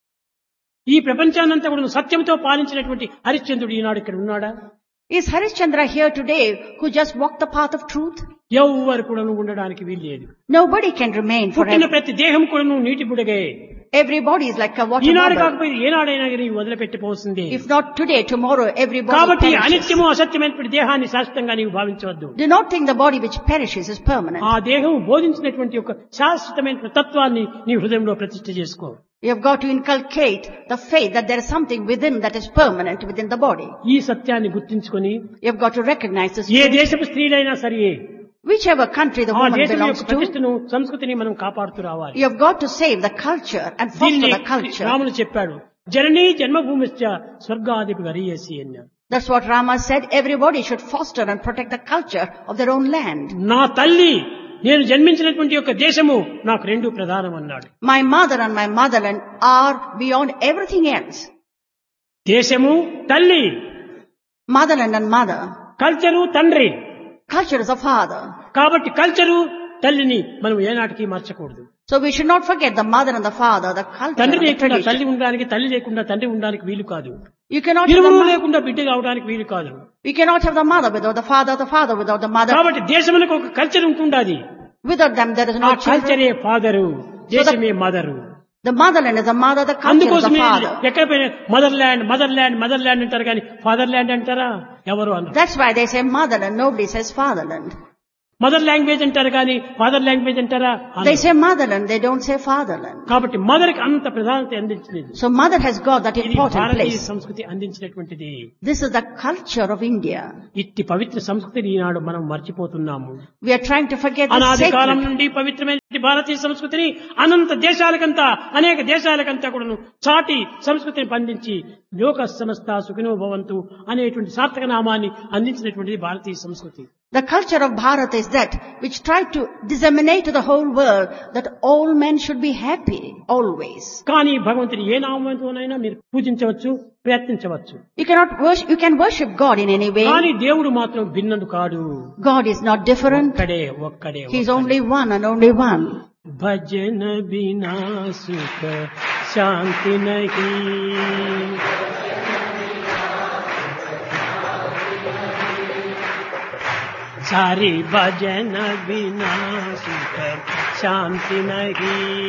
ఈ ప్రపంచాన్నంతా కూడా సత్యంతో పాలించినటువంటి హరిశ్చంద్రుడు ఈనాడు ఇక్కడ ఉన్నాడా? Is Harishchandra here today who just walked the path of truth? ఎవ్వరు కూడా ఉండడానికి వీలు లేదు. Nobody can remain పుట్టిన forever. ప్రతి దేహం కూడా నీటి బుడగే. Everybody is like a water Eenadu bubble. కాకపోతే ఏనాడైనా కానీ వదిలిపెట్టిపోతుంది. If not today, tomorrow everybody కాబట్టి perishes. అనిత్యము అసత్యమైనటువంటి దేహాన్ని శాశ్వతంగా నీవు భావించవద్దు. Do not think the body which perishes is permanent. ఆ దేహం బోధించినటువంటి యొక్క శాశ్వతమైన తత్వాన్ని నీ హృదయంలో ప్రతిష్ఠ చేసుకో. You have got to inculcate the faith that there is something within that is permanent within the body. ఈ సత్యాన్ని గుర్తించుకొని You have got to recognize this A truth. దేశపు స్త్రీలైనా సరే Whichever country the ఆ woman దేశం belongs యొక్క to, ప్రతిష్టను సంస్కృతిని మనం కాపాడుతూ రావాలి. you have got to save the culture and foster దీన్ని the culture. రాములు చెప్పాడు, జననీ జన్మభూమిశ్చ స్వర్గాదిపి గరీయసి అన్నాడు. That's what Rama said. Everybody should foster and protect the culture of their own land. నా తల్లి నేను జన్మించినటువంటి యొక్క దేశము నాకు రెండు ప్రధానం అన్నాడు. My mother and my motherland are beyond everything else. దేశము తల్లి, Motherland and mother. కల్చరు తండ్రి. Culture is a father. కాబట్టి కల్చరు తల్లిని మనం ఏనాటికి మర్చకూడదు. So we should not forget the mother and the father, the culture తండ్రి and the లేకుండా తల్లి tradition. ఉండడానికి, తల్లి లేకుండా తండ్రి ఉండడానికి వీలు కాదు. You cannot have the ఇరువురు mother, లేకుండా బిడ్డ కావడానికి వీలు కాదు. we cannot have the mother without the father, the father without the mother. కాబట్టి దేశమునకు ఒక culture ఉంటుండాది. Without them there is ఆ no children. కల్చరే ఫాదరు, దేశమే mother. The motherland is the mother, the culture is the అందుకోసం father. ఎక్కడ పోయినా mother land mother land mother land అంటారు కానీ ఫాదర్ ల్యాండ్ అంటారా ఎవరు అన్నారు. That's why they say motherland, nobody says fatherland. Mother language అంటారు కానీ ఫాదర్ లాంగ్వేజ్ అంటారా అనరు. They say motherland, they don't say fatherland. కాబట్టి మదర్ కి అంత ప్రాధాన్యత అందించినది. So mother has got that ఇది important భారతీయ place. సంస్కృతి అందించినటువంటిది. This is the culture of India. ఇట్టి పవిత్ర సంస్కృతిని ఈనాడు మనం మర్చిపోతున్నాము. We are trying to forget the అనాది కాలం sacred. నుండి పవిత్రమైన భారతీయ సంస్కృతిని అనంత దేశాలకంతా అనేక దేశాలకంతా కూడాను చాటి సంస్కృతిని పండించి లోక సమస్త సుఖినో భవంతు అనేటువంటి సార్థక నామాన్ని అందించినటువంటిది భారతీయ సంస్కృతి. The culture of Bharat is that which tried to disseminate to the whole world that all men should be happy always. కానీ భగవంతుని ఏ నామంతోనైనా మీరు పూజించవచ్చు, ప్రయత్నించవచ్చు. You cannot worship, you can worship God in any way. కానీ దేవుడు మాత్రం భిన్నుడు కాడు. God is not different. ఒక్కడే ఒక్కడే He is only one and only one. భజన బినా సుఖ శాంతి నహీ सारी भजन बिना सुख शांति नहीं.